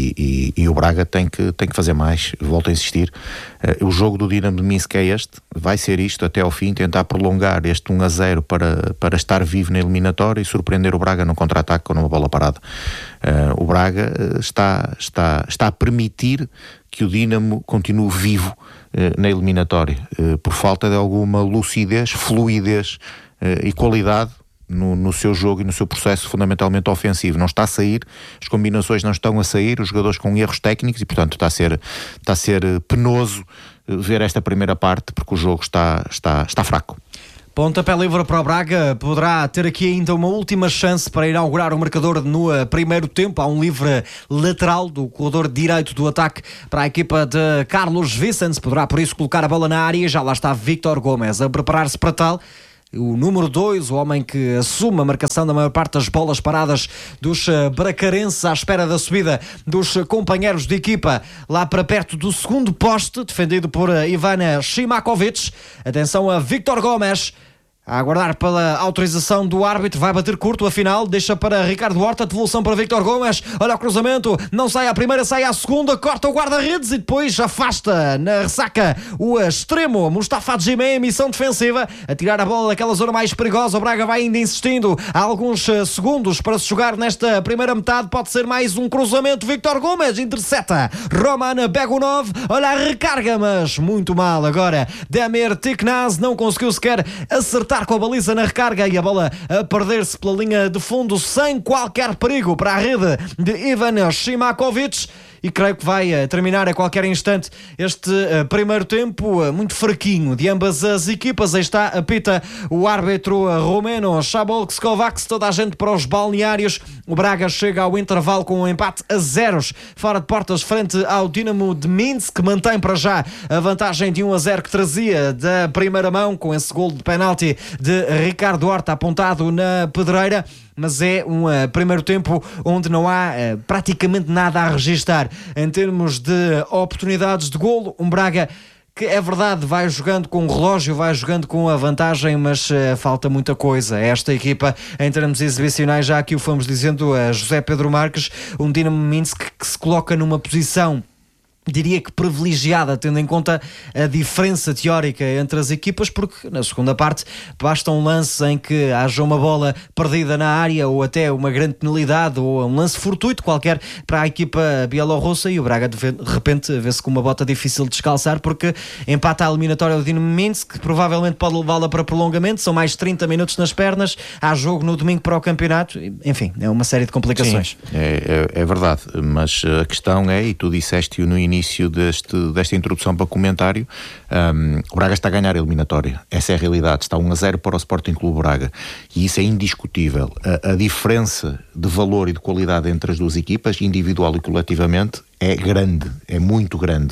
e, e, e o Braga tem que, tem que fazer mais. Volto a insistir. Uh, o jogo do Dinamo de Minsk é este. Vai ser isto até ao fim, tentar prolongar este um a zero para, para estar vivo na eliminatória e surpreender o Braga no contra-ataque ou numa bola parada. Uh, o Braga está, está, está a permitir que o Dinamo continue vivo uh, na eliminatória, uh, por falta de alguma lucidez, fluidez uh, e qualidade no, no seu jogo e no seu processo fundamentalmente ofensivo. Não está a sair, as combinações não estão a sair, os jogadores com erros técnicos, e portanto está a ser, está a ser penoso ver esta primeira parte, porque o jogo está, está, está fraco. Pontapé livre para o Braga, poderá ter aqui ainda uma última chance para inaugurar o marcador no primeiro tempo. Há um livre lateral do corredor direito do ataque para a equipa de Carlos Vicens, poderá por isso colocar a bola na área. Já lá está Víctor Gomes a preparar-se para tal. O número dois, o homem que assume a marcação da maior parte das bolas paradas dos bracarenses, à espera da subida dos companheiros de equipa lá para perto do segundo poste, defendido por Ivan Shimakovic. Atenção a Víctor Gomes, a aguardar pela autorização do árbitro, vai bater curto, afinal, deixa para Ricardo Horta, devolução para Víctor Gomes, olha o cruzamento, não sai à primeira, sai à segunda, corta o guarda-redes e depois afasta na ressaca o extremo Mustafa Djimé, em missão defensiva, a tirar a bola daquela zona mais perigosa. O Braga vai ainda insistindo, há alguns segundos para se jogar nesta primeira metade, pode ser mais um cruzamento, Víctor Gomes intercepta Roman Begunov, olha a recarga, mas muito mal agora, Demir Tiknaz não conseguiu sequer acertar com a baliza na recarga e a bola a perder-se pela linha de fundo sem qualquer perigo para a rede de Ivan Shimakovic. E creio que vai uh, terminar a qualquer instante este uh, primeiro tempo uh, muito fraquinho de ambas as equipas. Aí está, apita o árbitro uh, romeno Szabolcs Kovacs, toda a gente para os balneários. O Braga chega ao intervalo com um empate a zeros fora de portas frente ao Dinamo de Minsk, que mantém para já a vantagem de um a zero que trazia da primeira mão com esse gol de penalti de Ricardo Horta apontado na pedreira. Mas é um uh, primeiro tempo onde não há uh, praticamente nada a registar em termos de oportunidades de golo. Um Braga que, é verdade, vai jogando com o relógio, vai jogando com a vantagem, mas uh, falta muita coisa. Esta equipa, em termos exibicionais, já aqui o fomos dizendo a José Pedro Marques, um Dinamo Minsk que se coloca numa posição, diria que privilegiada, tendo em conta a diferença teórica entre as equipas, porque na segunda parte basta um lance em que haja uma bola perdida na área ou até uma grande penalidade ou um lance fortuito qualquer para a equipa bielorrussa e o Braga de repente vê-se com uma bota difícil de descalçar, porque empata a eliminatória do Dinamo Minsk, que provavelmente pode levá-la para prolongamento, são mais trinta minutos nas pernas, há jogo no domingo para o campeonato, enfim, é uma série de complicações. Sim, é, é, é verdade, mas a questão é, e tu disseste no início início deste, desta introdução para comentário, um, o Braga está a ganhar a eliminatória, essa é a realidade, está um a zero para o Sporting Clube Braga e isso é indiscutível. A, a diferença de valor e de qualidade entre as duas equipas, individual e coletivamente, é grande, é muito grande.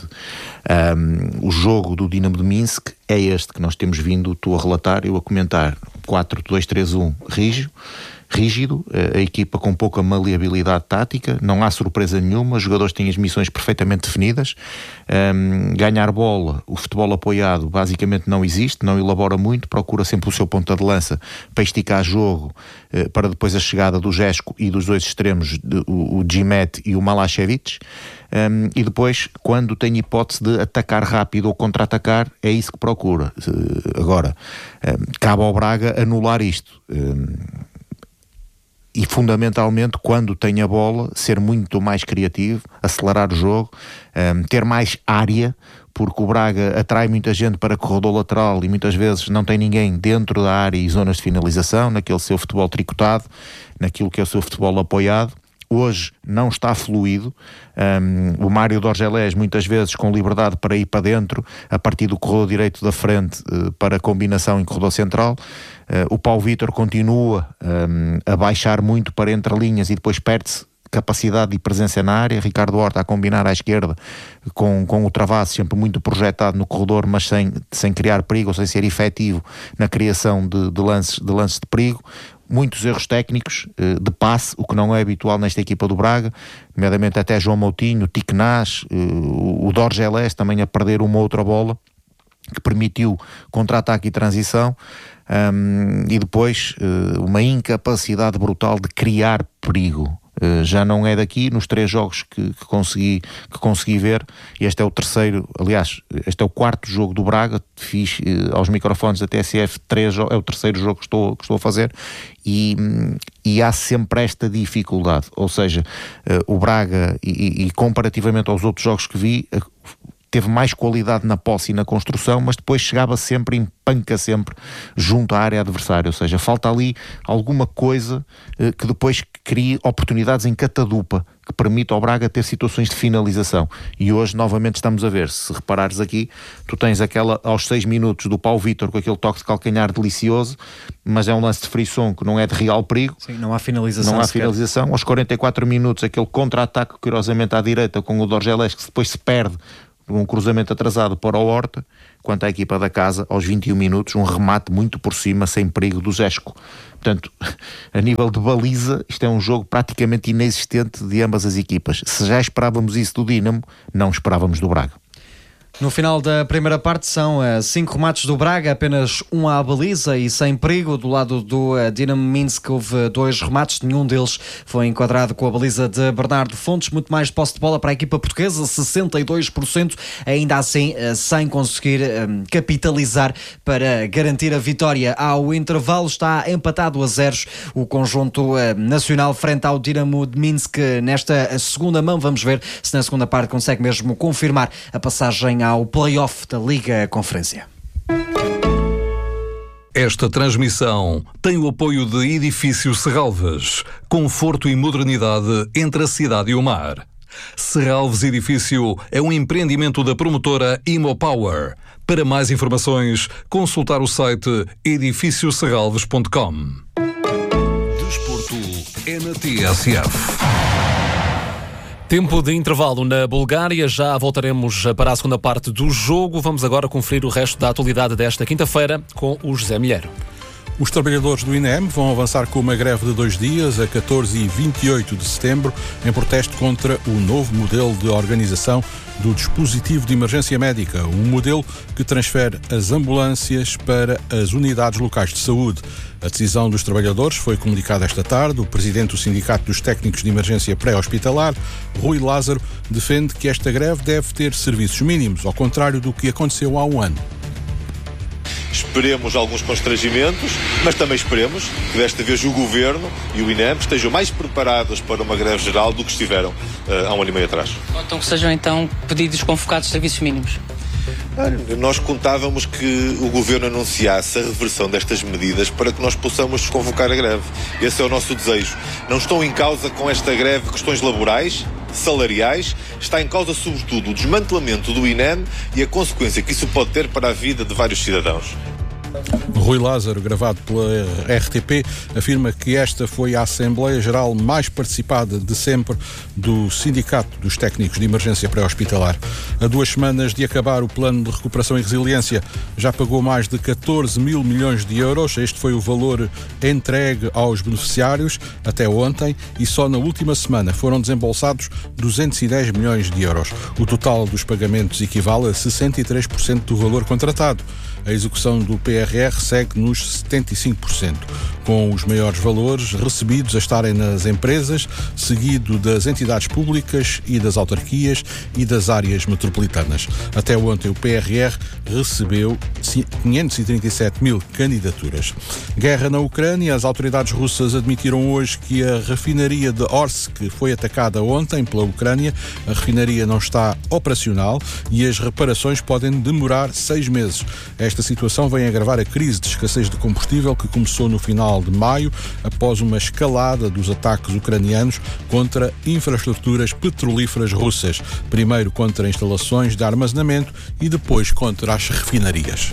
Um, o jogo do Dinamo de Minsk é este que nós temos vindo, tu a relatar, eu a comentar, quatro dois três um rígido, rígido, a equipa com pouca maleabilidade tática, não há surpresa nenhuma, os jogadores têm as missões perfeitamente definidas, um, ganhar bola, o futebol apoiado basicamente não existe, não elabora muito, procura sempre o seu ponta de lança para esticar jogo, uh, para depois a chegada do Jesko e dos dois extremos, de, o, o Djimet e o Malašević, um, e depois, quando tem hipótese de atacar rápido ou contra-atacar, é isso que procura. Uh, agora, um, cabe ao Braga anular isto. Um, E fundamentalmente, quando tem a bola, ser muito mais criativo, acelerar o jogo, um, ter mais área, porque o Braga atrai muita gente para corredor lateral e muitas vezes não tem ninguém dentro da área e zonas de finalização, naquele seu futebol tricotado, naquilo que é o seu futebol apoiado. Hoje não está fluido. Um, o Mário Dorgelés muitas vezes com liberdade para ir para dentro a partir do corredor direito da frente, uh, para combinação em corredor central. Uh, o Paulo Vítor continua um, a baixar muito para entre linhas e depois perde-se capacidade e presença na área. Ricardo Horta a combinar à esquerda com, com o Travassos, sempre muito projetado no corredor, mas sem, sem criar perigo, ou sem ser efetivo na criação de, de, lances, de lances de perigo. Muitos erros técnicos de passe, o que não é habitual nesta equipa do Braga, nomeadamente até João Moutinho, Tiquenás, o Dorgelés também a perder uma outra bola, que permitiu contra-ataque e transição, um, e depois uh, uma incapacidade brutal de criar perigo. Uh, já não é daqui, nos três jogos que, que, consegui, que consegui ver. Este é o terceiro, aliás, este é o quarto jogo do Braga. Fiz uh, aos microfones da T S F três, é o terceiro jogo que estou, que estou a fazer, e, e há sempre esta dificuldade, ou seja, uh, o Braga e, e comparativamente aos outros jogos que vi, uh, teve mais qualidade na posse e na construção, mas depois chegava sempre, empanca sempre junto à área adversária, ou seja, falta ali alguma coisa eh, que depois crie oportunidades em catadupa, que permita ao Braga ter situações de finalização. E hoje novamente estamos a ver, se reparares aqui, tu tens aquela aos seis minutos do Paulo Vítor com aquele toque de calcanhar delicioso, mas é um lance de frisson que não é de real perigo. Sim, não há finalização. Não há sequer. finalização. Aos quarenta e quatro minutos aquele contra-ataque curiosamente à direita com o Dorgelés, que depois se perde um cruzamento atrasado para o Horta. Quanto à equipa da casa, aos vinte e um minutos, um remate muito por cima, sem perigo, do Zesco. Portanto, a nível de baliza, isto é um jogo praticamente inexistente de ambas as equipas. Se já esperávamos isso do Dinamo, não esperávamos do Braga. No final da primeira parte são uh, cinco remates do Braga, apenas um à baliza e sem perigo. Do lado do uh, Dinamo Minsk houve dois remates, nenhum deles foi enquadrado com a baliza de Bernardo Fontes. Muito mais posse de bola para a equipa portuguesa, sessenta e dois por cento, ainda assim uh, sem conseguir um, capitalizar para garantir a vitória. Ao intervalo está empatado a zeros o conjunto uh, nacional frente ao Dinamo de Minsk nesta segunda mão. Vamos ver se na segunda parte consegue mesmo confirmar a passagem ao play-off da Liga Conferência. Esta transmissão tem o apoio de Edifício Serralves, conforto e modernidade entre a cidade e o mar. Serralves Edifício é um empreendimento da promotora Imopower. Para mais informações, consultar o site edifício serralves ponto com. Desporto é na T S F. Tempo de intervalo na Bulgária, já voltaremos para a segunda parte do jogo. Vamos agora conferir o resto da atualidade desta quinta-feira com o José Milheiro. Os trabalhadores do I N E M vão avançar com uma greve de dois dias, a catorze e vinte e oito de setembro, em protesto contra o novo modelo de organização do dispositivo de emergência médica, um modelo que transfere as ambulâncias para as unidades locais de saúde. A decisão dos trabalhadores foi comunicada esta tarde. O presidente do Sindicato dos Técnicos de Emergência Pré-Hospitalar, Rui Lázaro, defende que esta greve deve ter serviços mínimos, ao contrário do que aconteceu há um ano. Esperemos alguns constrangimentos, mas também esperemos que desta vez o Governo e o I N E M estejam mais preparados para uma greve geral do que estiveram uh, há um ano e meio atrás. Então que sejam então pedidos convocados de serviços mínimos. Nós contávamos que o Governo anunciasse a reversão destas medidas para que nós possamos desconvocar a greve. Esse é o nosso desejo. Não estão em causa com esta greve questões laborais, salariais, está em causa sobretudo o desmantelamento do I N E M e a consequência que isso pode ter para a vida de vários cidadãos. Rui Lázaro, gravado pela R T P, afirma que esta foi a Assembleia Geral mais participada de sempre do Sindicato dos Técnicos de Emergência Pré-Hospitalar. A duas semanas de acabar o Plano de Recuperação e Resiliência, já pagou mais de catorze mil milhões de euros. Este foi o valor entregue aos beneficiários até ontem e só na última semana foram desembolsados duzentos e dez milhões de euros. O total dos pagamentos equivale a sessenta e três por cento do valor contratado. A execução do P R R segue nos setenta e cinco por cento, com os maiores valores recebidos a estarem nas empresas, seguido das entidades públicas e das autarquias e das áreas metropolitanas. Até ontem o P R R recebeu quinhentos e trinta e sete mil candidaturas. Guerra na Ucrânia. As autoridades russas admitiram hoje que a refinaria de Orsk foi atacada ontem pela Ucrânia. A refinaria não está operacional e as reparações podem demorar seis meses. Esta situação vem agravar a crise de escassez de combustível que começou no final de maio, após uma escalada dos ataques ucranianos contra infraestruturas petrolíferas russas. Primeiro contra instalações de armazenamento e depois contra as refinarias.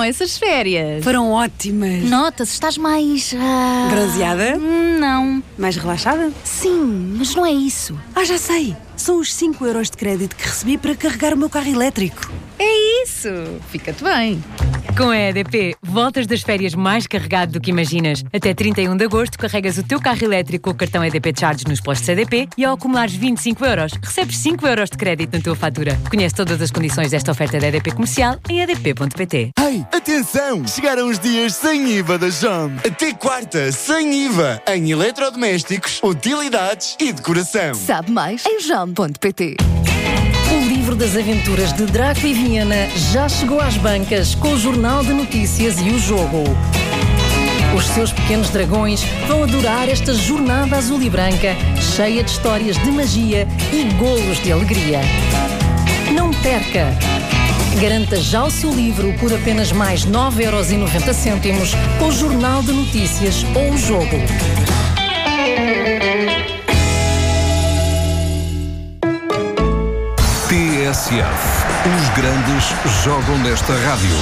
essas férias? Foram ótimas. Nota-se, estás mais... Uh... Bronzeada? Não. Mais relaxada? Sim, mas não é isso. Ah, já sei. São os cinco euros de crédito que recebi para carregar o meu carro elétrico. É isso. Fica-te bem. Com a E D P, voltas das férias mais carregado do que imaginas. Até trinta e um de agosto, carregas o teu carro elétrico com o cartão E D P Charge nos postos E D P e ao acumulares vinte e cinco euros, recebes cinco euros de crédito na tua fatura. Conhece todas as condições desta oferta da E D P Comercial em e d p ponto p t. Ei, atenção! Chegaram os dias sem I V A da Jam. Até quarta, sem I V A, em eletrodomésticos, utilidades e decoração. Sabe mais em jam ponto p t. O livro das aventuras de Draco e Viena já chegou às bancas com o Jornal de Notícias e o Jogo. Os seus pequenos dragões vão adorar esta jornada azul e branca, cheia de histórias de magia e golos de alegria. Não perca! Garanta já o seu livro por apenas mais nove euros e noventa cêntimos com o Jornal de Notícias ou o Jogo. T S F. Os grandes jogam nesta rádio.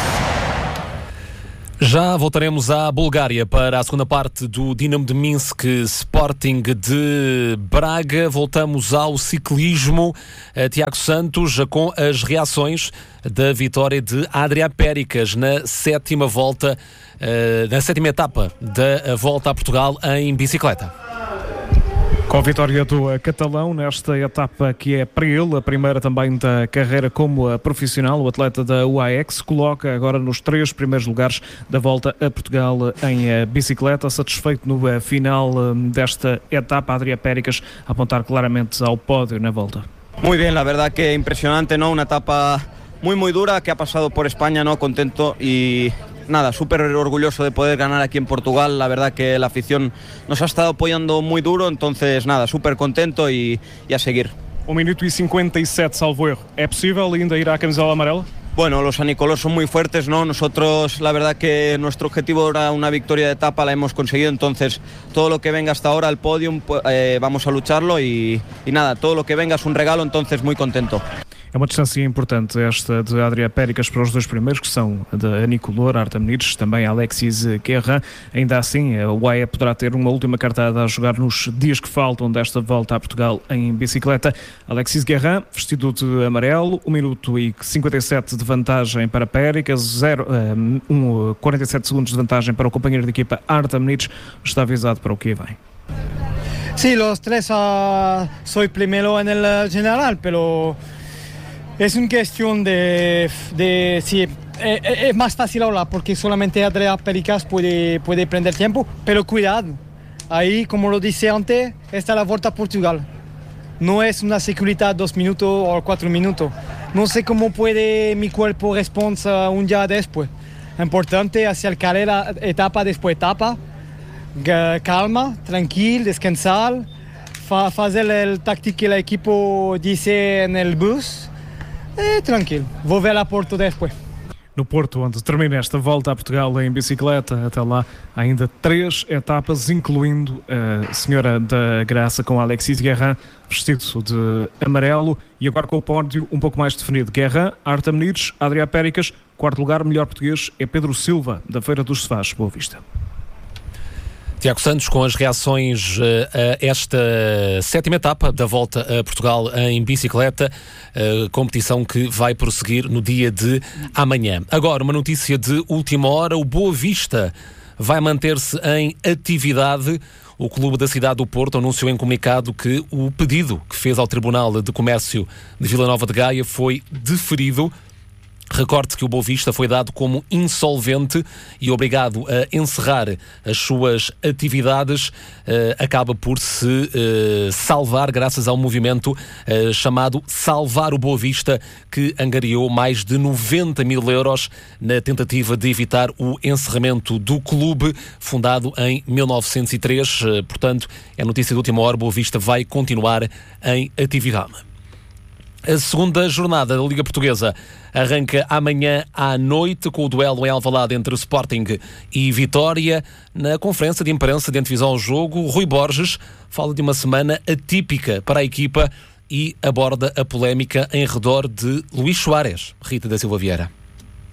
Já voltaremos à Bulgária para a segunda parte do Dinamo de Minsk Sporting de Braga. Voltamos ao ciclismo. Tiago Santos com as reações da vitória de Adrià Péricas na sétima volta, na sétima etapa da Volta a Portugal em bicicleta. Com a vitória do catalão nesta etapa que é para ele a primeira também da carreira como profissional, o atleta da U A E X coloca agora nos três primeiros lugares da Volta a Portugal em bicicleta, satisfeito no final desta etapa. Adrià Péricas a apontar claramente ao pódio na volta. Muy bien, la verdad que impresionante, ¿no? Una etapa muy muy dura que ha pasado por España, ¿no? Contento y nada, súper orgulloso de poder ganar aquí en Portugal. La verdad que la afición nos ha estado apoyando muy duro, entonces nada, súper contento y, y a seguir. um minuto e cinquenta e sete, salvo erro. É possível ainda ir à camisola amarela? Bueno, los anicolos son muy fuertes, ¿no? Nosotros, la verdad que nuestro objetivo era una victoria de etapa, la hemos conseguido, entonces todo lo que venga hasta ahora al podium, eh, vamos a lucharlo y, y nada, todo lo que venga es un regalo, entonces muy contento. É uma distância importante esta de Adrià Péricas para os dois primeiros, que são da Anicolor, Artem Nires, também Alexis Guerra. Ainda assim, o U A E poderá ter uma última cartada a jogar nos dias que faltam desta Volta a Portugal em bicicleta. Alexis Guerra, vestido de amarelo, um minuto e cinquenta e sete de vantagem para Péricas, zero, um, quarenta e sete segundos de vantagem para o companheiro de equipa Artem Nires, está avisado para o que vem. Sí, los tres uh, soy primero en el general, pero es una cuestión de, de sí, es, es más fácil ahora porque solamente Adrià Péricas puede, puede prender tiempo, pero cuidado, ahí como lo dije antes, está la Volta a Portugal, no es una seguridad dos minutos o cuatro minutos, no sé cómo puede mi cuerpo responder un día después, importante hacer carrera etapa después etapa, calma, tranquilo, descansar, fa, hacer el táctico que el equipo dice en el bus. É tranquilo, vou ver a Porto depois. No Porto, onde termina esta Volta a Portugal em bicicleta, até lá há ainda três etapas, incluindo a Senhora da Graça com Alexis Guerra, vestido de amarelo, e agora com o pódio um pouco mais definido. Guerra, Artem Nires, Adrià Péricas, quarto lugar, melhor português é Pedro Silva, da Feira dos Sofás, Boa Vista. Tiago Santos com as reações a esta sétima etapa da Volta a Portugal em bicicleta, competição que vai prosseguir no dia de amanhã. Agora, uma notícia de última hora: o Boa Vista vai manter-se em atividade. O Clube da Cidade do Porto anunciou em comunicado que o pedido que fez ao Tribunal de Comércio de Vila Nova de Gaia foi deferido. Recorde que o Boa Vista foi dado como insolvente e obrigado a encerrar as suas atividades. Uh, acaba por se uh, salvar graças ao movimento uh, chamado Salvar o Boa Vista, que angariou mais de noventa mil euros na tentativa de evitar o encerramento do clube, fundado em mil novecentos e três. Uh, portanto, é notícia de última hora: Boa Vista vai continuar em atividade. A segunda jornada da Liga Portuguesa arranca amanhã à noite com o duelo em Alvalade entre Sporting e Vitória. Na conferência de imprensa de antevisão ao jogo, Rui Borges fala de uma semana atípica para a equipa e aborda a polémica em redor de Luís Soares. Rita da Silva Vieira.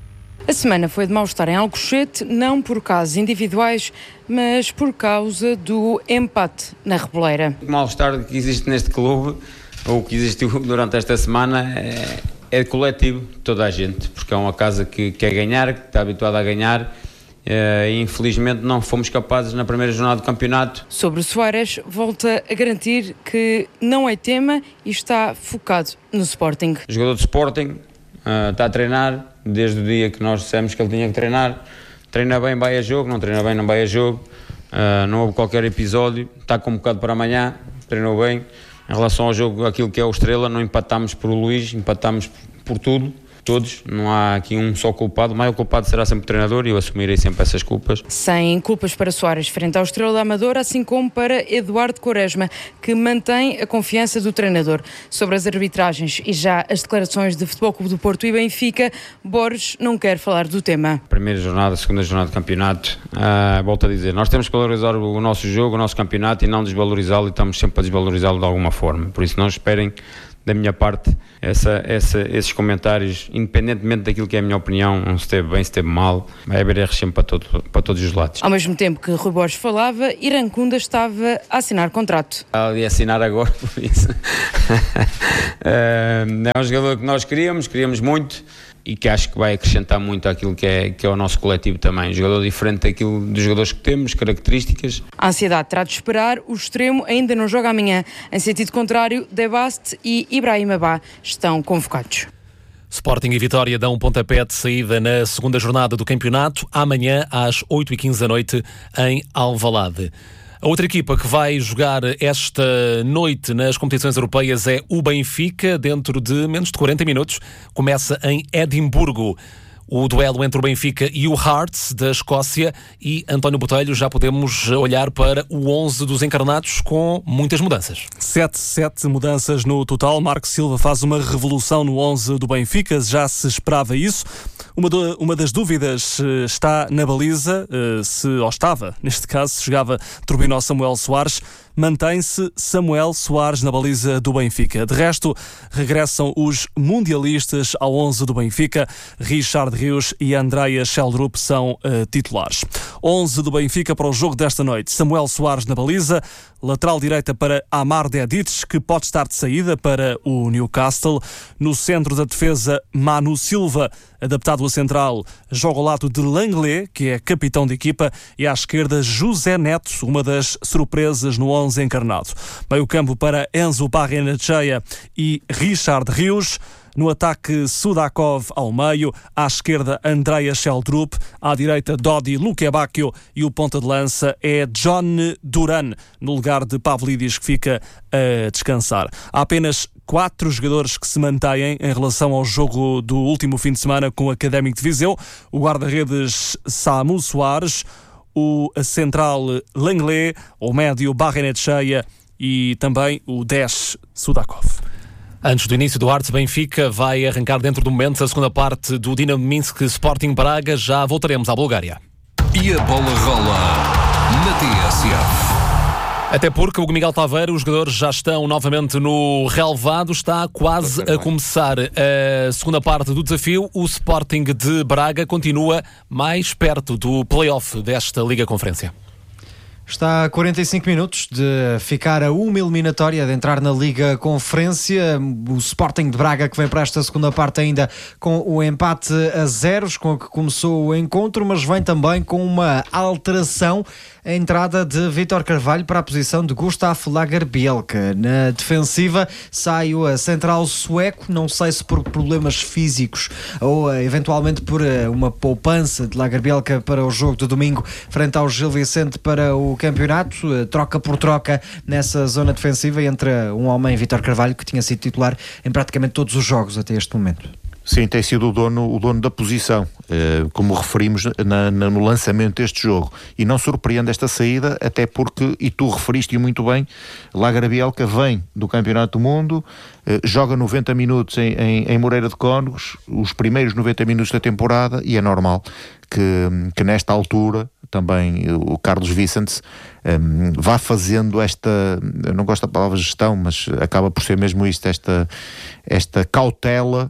A semana foi de mal-estar em Alcochete, não por casos individuais, mas por causa do empate na Reboleira. O mal-estar que existe neste clube, ou que existiu durante esta semana, é, é coletivo de toda a gente, porque é uma casa que quer ganhar, que está habituada a ganhar, e infelizmente não fomos capazes na primeira jornada do campeonato. Sobre o Soares, volta a garantir que não é tema e está focado no Sporting. O jogador de Sporting uh, está a treinar desde o dia que nós dissemos que ele tinha que treinar. Treina bem, vai a jogo, não treina bem, não vai a jogo. Uh, não houve qualquer episódio, está convocado para amanhã, treinou bem. Em relação ao jogo, aquilo que é o Estrela, não empatámos por o Luís, empatámos por tudo. Todos, não há aqui um só culpado, o maior culpado será sempre o treinador e eu assumirei sempre essas culpas. Sem culpas para Soares frente ao Estrela da Amadora, assim como para Eduardo Quaresma, que mantém a confiança do treinador. Sobre as arbitragens e já as declarações de Futebol Clube do Porto e Benfica, Borges não quer falar do tema. Primeira jornada, segunda jornada de campeonato, uh, volto a dizer, nós temos que valorizar o nosso jogo, o nosso campeonato e não desvalorizá-lo, e estamos sempre a desvalorizá-lo de alguma forma, por isso não esperem da minha parte essa, essa, esses comentários, independentemente daquilo que é a minha opinião, se esteve bem, se esteve mal, vai haver erros sempre para, todo, para todos os lados. Ao mesmo tempo que Rui Borges falava, Irã Kunda estava a assinar contrato. Ali a assinar agora, por isso. É um jogador que nós queríamos, queríamos muito, e que acho que vai acrescentar muito àquilo que é, que é o nosso coletivo também. Um jogador diferente daquilo dos jogadores que temos, características. A ansiedade terá de esperar, o extremo ainda não joga amanhã. Em sentido contrário, Debaste e Ibrahim Abá estão convocados. Sporting e Vitória dão um pontapé de saída na segunda jornada do campeonato, amanhã às oito e quinze da noite em Alvalade. A outra equipa que vai jogar esta noite nas competições europeias é o Benfica, dentro de menos de quarenta minutos. Começa em Edimburgo o duelo entre o Benfica e o Hearts da Escócia, e António Botelho, já podemos olhar para o onze dos encarnados com muitas mudanças. Sete, sete mudanças no total. Marco Silva faz uma revolução no onze do Benfica, já se esperava isso. Uma, do, uma das dúvidas uh, está na baliza, uh, se, ou estava, neste caso, se jogava Turbino ou Samuel Soares. Mantém-se Samuel Soares na baliza do Benfica. De resto, regressam os mundialistas ao onze do Benfica. Richard Rios e Andreia Sheldrup são uh, titulares. onze do Benfica para o jogo desta noite. Samuel Soares na baliza. Lateral direita para Amar Dedic, que pode estar de saída para o Newcastle. No centro da defesa, Manu Silva, adaptado a central, joga ao lado de Langley, que é capitão de equipa, e à esquerda José Neto, uma das surpresas no onze encarnado. Meio campo para Enzo Barrenechea e Richard Rios. No ataque, Sudakov ao meio, à esquerda Andreia Sheldrup, à direita Dodi Lukebakio, e o ponta de lança é John Duran, no lugar de Pavlidis, que fica a descansar. Há apenas quatro jogadores que se mantêm em relação ao jogo do último fim de semana com o Académico de Viseu: o guarda-redes Samu Soares, o central Langley, o médio Barrenechea e também o dez Sudakov. Antes do início do Hearts Benfica, vai arrancar dentro do momento a segunda parte do Dinamo Minsk Sporting Braga. Já voltaremos à Bulgária. E a bola rola na T S F. Até porque o Miguel Taveira, os jogadores já estão novamente no relevado. Está quase a começar a segunda parte do desafio. O Sporting de Braga continua mais perto do play-off desta Liga Conferência. Está a quarenta e cinco minutos de ficar a uma eliminatória de entrar na Liga Conferência. O Sporting de Braga, que vem para esta segunda parte ainda com o empate a zeros, com o que começou o encontro, mas vem também com uma alteração: a entrada de Vítor Carvalho para a posição de Gustav Lagerbielke. Na defensiva sai o central sueco, não sei se por problemas físicos ou eventualmente por uma poupança de Lagerbielke para o jogo de domingo frente ao Gil Vicente para o campeonato, troca por troca nessa zona defensiva entre um homem, Vítor Carvalho, que tinha sido titular em praticamente todos os jogos até este momento. Sim, tem sido o dono, o dono da posição, como referimos na, na, no lançamento deste jogo, e não surpreende esta saída, até porque, e tu referiste muito bem, Lagerbielke vem do Campeonato do Mundo, joga noventa minutos em, em, em Moreira de Cónegos, os primeiros noventa minutos da temporada, e é normal que, que nesta altura também o Carlos Vicente um, vá fazendo esta, eu não gosto da palavra gestão, mas acaba por ser mesmo isto, esta, esta cautela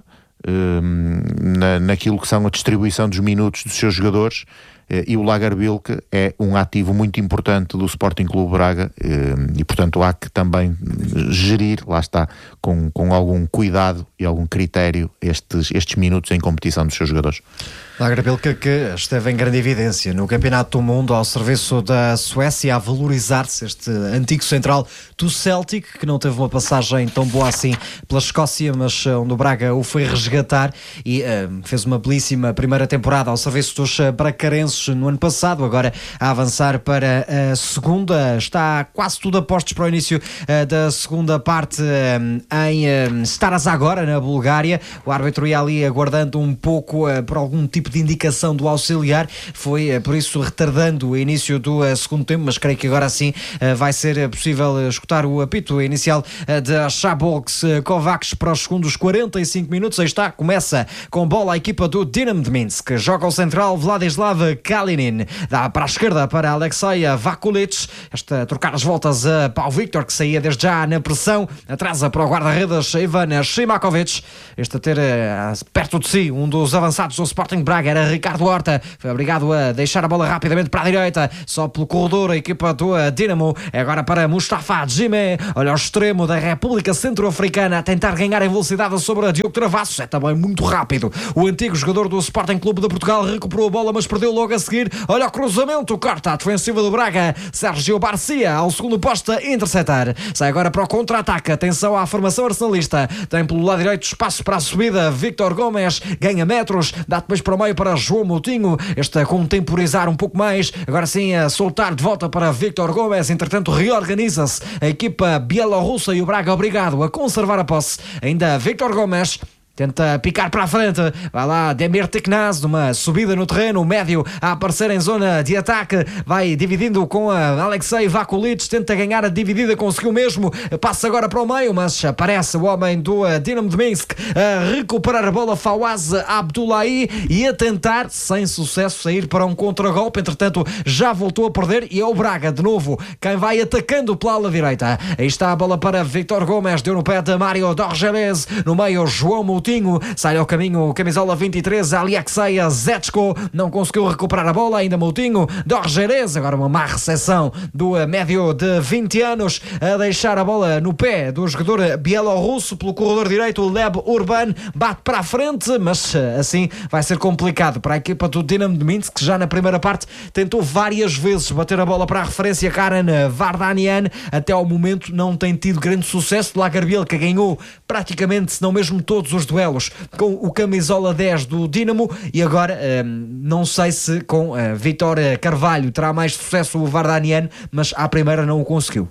na, naquilo que são a distribuição dos minutos dos seus jogadores, e o Lagerbilk é um ativo muito importante do Sporting Clube Braga, e portanto há que também gerir, lá está, com, com algum cuidado e algum critério estes, estes minutos em competição dos seus jogadores. Lagerbilk, que esteve em grande evidência no Campeonato do Mundo ao serviço da Suécia, a valorizar-se, este antigo central do Celtic, que não teve uma passagem tão boa assim pela Escócia, mas onde o Braga o foi resgatar e uh, fez uma belíssima primeira temporada ao serviço dos bracarenses no ano passado, agora a avançar para a segunda. Está quase tudo a postos para o início uh, da segunda parte uh, em uh, Stara Zagora, na Bulgária. O árbitro ia ali aguardando um pouco uh, por algum tipo de indicação do auxiliar, foi uh, por isso retardando o início do uh, segundo tempo, mas creio que agora sim uh, vai ser possível uh, escutar o apito inicial uh, de Shaboks uh, Kovacs para os segundos quarenta e cinco minutos. Aí está, começa com bola a equipa do Dinamo de Minsk, joga ao central Vladislav Kalinin, dá para a esquerda para Alexei Vakulic, esta trocar as voltas a Pau Victor, que saía desde já na pressão, atrasa para o guarda-redes Ivan Shimakovic, este a ter uh, perto de si um dos avançados do Sporting Braga, era Ricardo Horta, foi obrigado a deixar a bola rapidamente para a direita, só pelo corredor a equipa do Dinamo, é agora para Mustafa Djimé, olha ao extremo da República Centro-Africana a tentar ganhar em velocidade sobre a Diogo Travassos, é também muito rápido, o antigo jogador do Sporting Clube de Portugal recuperou a bola, mas perdeu logo a seguir, olha o cruzamento, corta a defensiva do Braga, Sérgio Barcia ao segundo posto a interceptar, sai agora para o contra-ataque, atenção à formação arsenalista, tem pelo lado direito espaço para a subida, Víctor Gomes ganha metros, dá depois para o meio para João Moutinho, este a contemporizar um pouco mais, agora sim a soltar de volta para Víctor Gomes, entretanto reorganiza-se a equipa bielorrussa e o Braga obrigado a conservar a posse, ainda Víctor Gomes tenta picar para a frente, vai lá Demir Tiknaz, numa subida no terreno, o médio a aparecer em zona de ataque, vai dividindo com a Alexei Vakulic, tenta ganhar a dividida, conseguiu mesmo, passa agora para o meio, mas aparece o homem do Dinamo de Minsk a recuperar a bola, Fawaz Abdullahi, e a tentar, sem sucesso, sair para um contragolpe, entretanto já voltou a perder e é o Braga de novo quem vai atacando pela ala direita, aí está a bola para Víctor Gomes, deu no pé de Mário Dorgeles, no meio João Moutinho, sai ao caminho, camisola vinte e três, Alexei Zetsko, não conseguiu recuperar a bola, ainda Moutinho, Dorgeres, agora uma má recepção do médio de vinte anos, a deixar a bola no pé do jogador bielorrusso pelo corredor direito, Leb Urban, bate para a frente, mas assim vai ser complicado para a equipa do Dinamo de Minsk, que já na primeira parte tentou várias vezes bater a bola para a referência Karen Vardanian, até ao momento não tem tido grande sucesso. Lagerbilk que ganhou praticamente, se não mesmo todos os duelos com o camisola dez do Dinamo, e agora hum, não sei se com uh, Vítor Carvalho terá mais sucesso o Vardanian, mas à primeira não o conseguiu.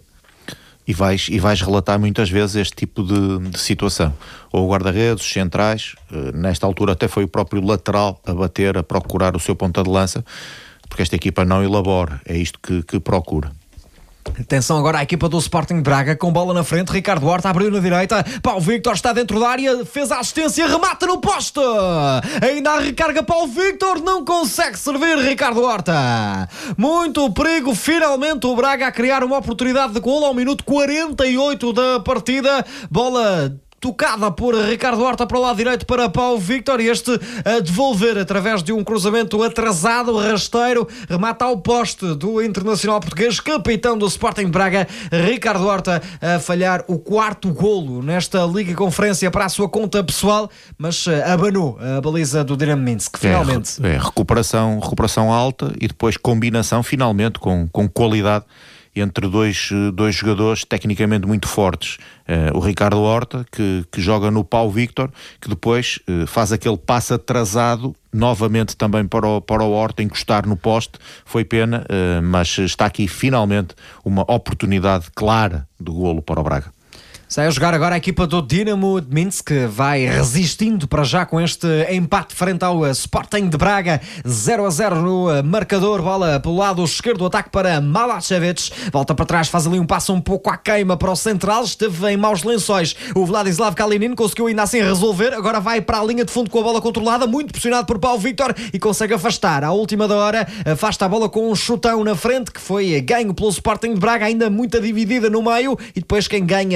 E vais, e vais relatar muitas vezes este tipo de, de situação, ou o guarda-redes, os centrais, uh, nesta altura até foi o próprio lateral a bater, a procurar o seu ponta de lança, porque esta equipa não elabora, é isto que, que procura. Atenção agora à equipa do Sporting Braga, com bola na frente, Ricardo Horta abriu na direita, Pau Victor está dentro da área, fez a assistência, remata no poste, ainda a recarga Pau Victor, não consegue servir Ricardo Horta, muito perigo, finalmente o Braga a criar uma oportunidade de golo ao minuto quarenta e oito da partida, bola tocada por Ricardo Horta para o lado direito para Pau Victor, e este a devolver através de um cruzamento atrasado, rasteiro, remata ao poste do internacional português, capitão do Sporting Braga, Ricardo Horta, a falhar o quarto golo nesta Liga Conferência para a sua conta pessoal, mas abanou a baliza do Dinamo Minsk, finalmente. É, é recuperação, recuperação alta e depois combinação finalmente com, com qualidade entre dois, dois jogadores tecnicamente muito fortes, uh, o Ricardo Horta, que, que joga no Pau Victor, que depois uh, faz aquele passe atrasado novamente também para o, para o Horta encostar no poste, foi pena, uh, mas está aqui finalmente uma oportunidade clara de golo para o Braga. Sai a jogar agora a equipa do Dinamo de Minsk, que vai resistindo para já com este empate frente ao Sporting de Braga, zero a zero no marcador, bola pelo lado esquerdo, ataque para Malacevic, volta para trás, faz ali um passo um pouco à queima para o central, esteve em maus lençóis, o Vladislav Kalinin conseguiu ainda assim resolver, agora vai para a linha de fundo com a bola controlada, muito pressionado por Pau Victor, e consegue afastar, à última da hora, afasta a bola com um chutão na frente, que foi ganho pelo Sporting de Braga, ainda muito dividida no meio, e depois quem ganha de forma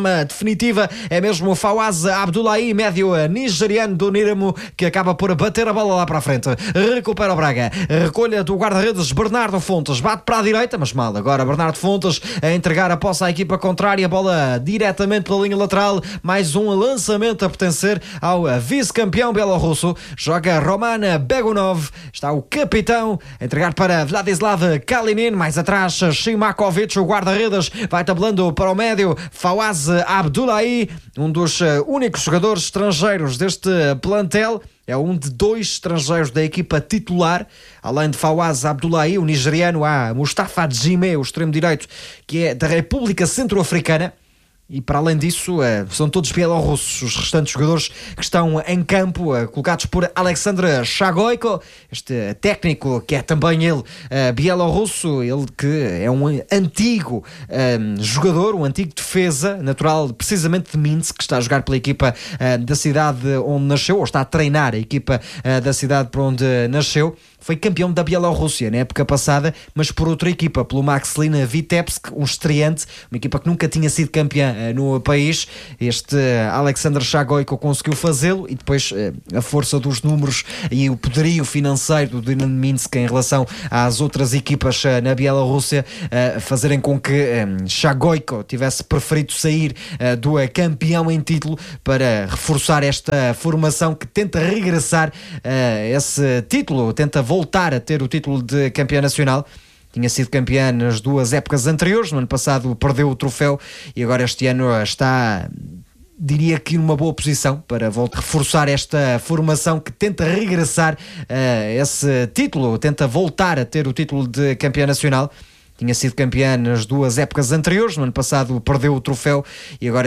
forma definitiva é mesmo o Fawaz Abdullahi, médio nigeriano do Níramo, que acaba por bater a bola lá para a frente. Recupera o Braga. Recolha do guarda-redes Bernardo Fontes. Bate para a direita, mas mal. Agora Bernardo Fontes a entregar a posse à equipa contrária. Bola diretamente pela linha lateral. Mais um lançamento a pertencer ao vice-campeão bielorrusso. Joga Roman Begunov. Está o capitão a entregar para Vladislav Kalinin. Mais atrás, Shimakovic, o guarda-redes, vai tabelando para o médio Fawaz Abdullahi, um dos únicos jogadores estrangeiros deste plantel. É um de dois estrangeiros da equipa titular. Além de Fawaz Abdullahi, o nigeriano, há Mustafa Djime, o extremo-direito, que é da República Centro-Africana. E para além disso, são todos bielorrussos os restantes jogadores que estão em campo, colocados por Alexander Shagoyko, este técnico que é também ele bielorrusso, ele que é um antigo um, jogador, um antigo defesa, natural precisamente de Minsk, que está a jogar pela equipa uh, da cidade onde nasceu, ou está a treinar a equipa uh, da cidade para onde nasceu. Foi campeão da Bielorrússia na época passada, mas por outra equipa, pelo Maxlin Vitebsk, um estreante, uma equipa que nunca tinha sido campeã uh, no país. Este uh, Alexander Shagoyko conseguiu fazê-lo e depois uh, a força dos números e o poderio financeiro do Dinamo Minsk em relação às outras equipas uh, na Bielorrússia uh, fazerem com que um, Shagoyko tivesse preferido sair uh, do uh, campeão em título para reforçar esta formação que tenta regressar uh, esse título, tenta voltar a ter o título de campeão nacional. Tinha sido campeã nas duas épocas anteriores. No ano passado perdeu o troféu e agora este ano está, diria que numa boa posição para voltar a reforçar esta formação que tenta regressar a esse título, tenta voltar a ter o título de campeão nacional. Tinha sido campeã nas duas épocas anteriores. No ano passado perdeu o troféu e agora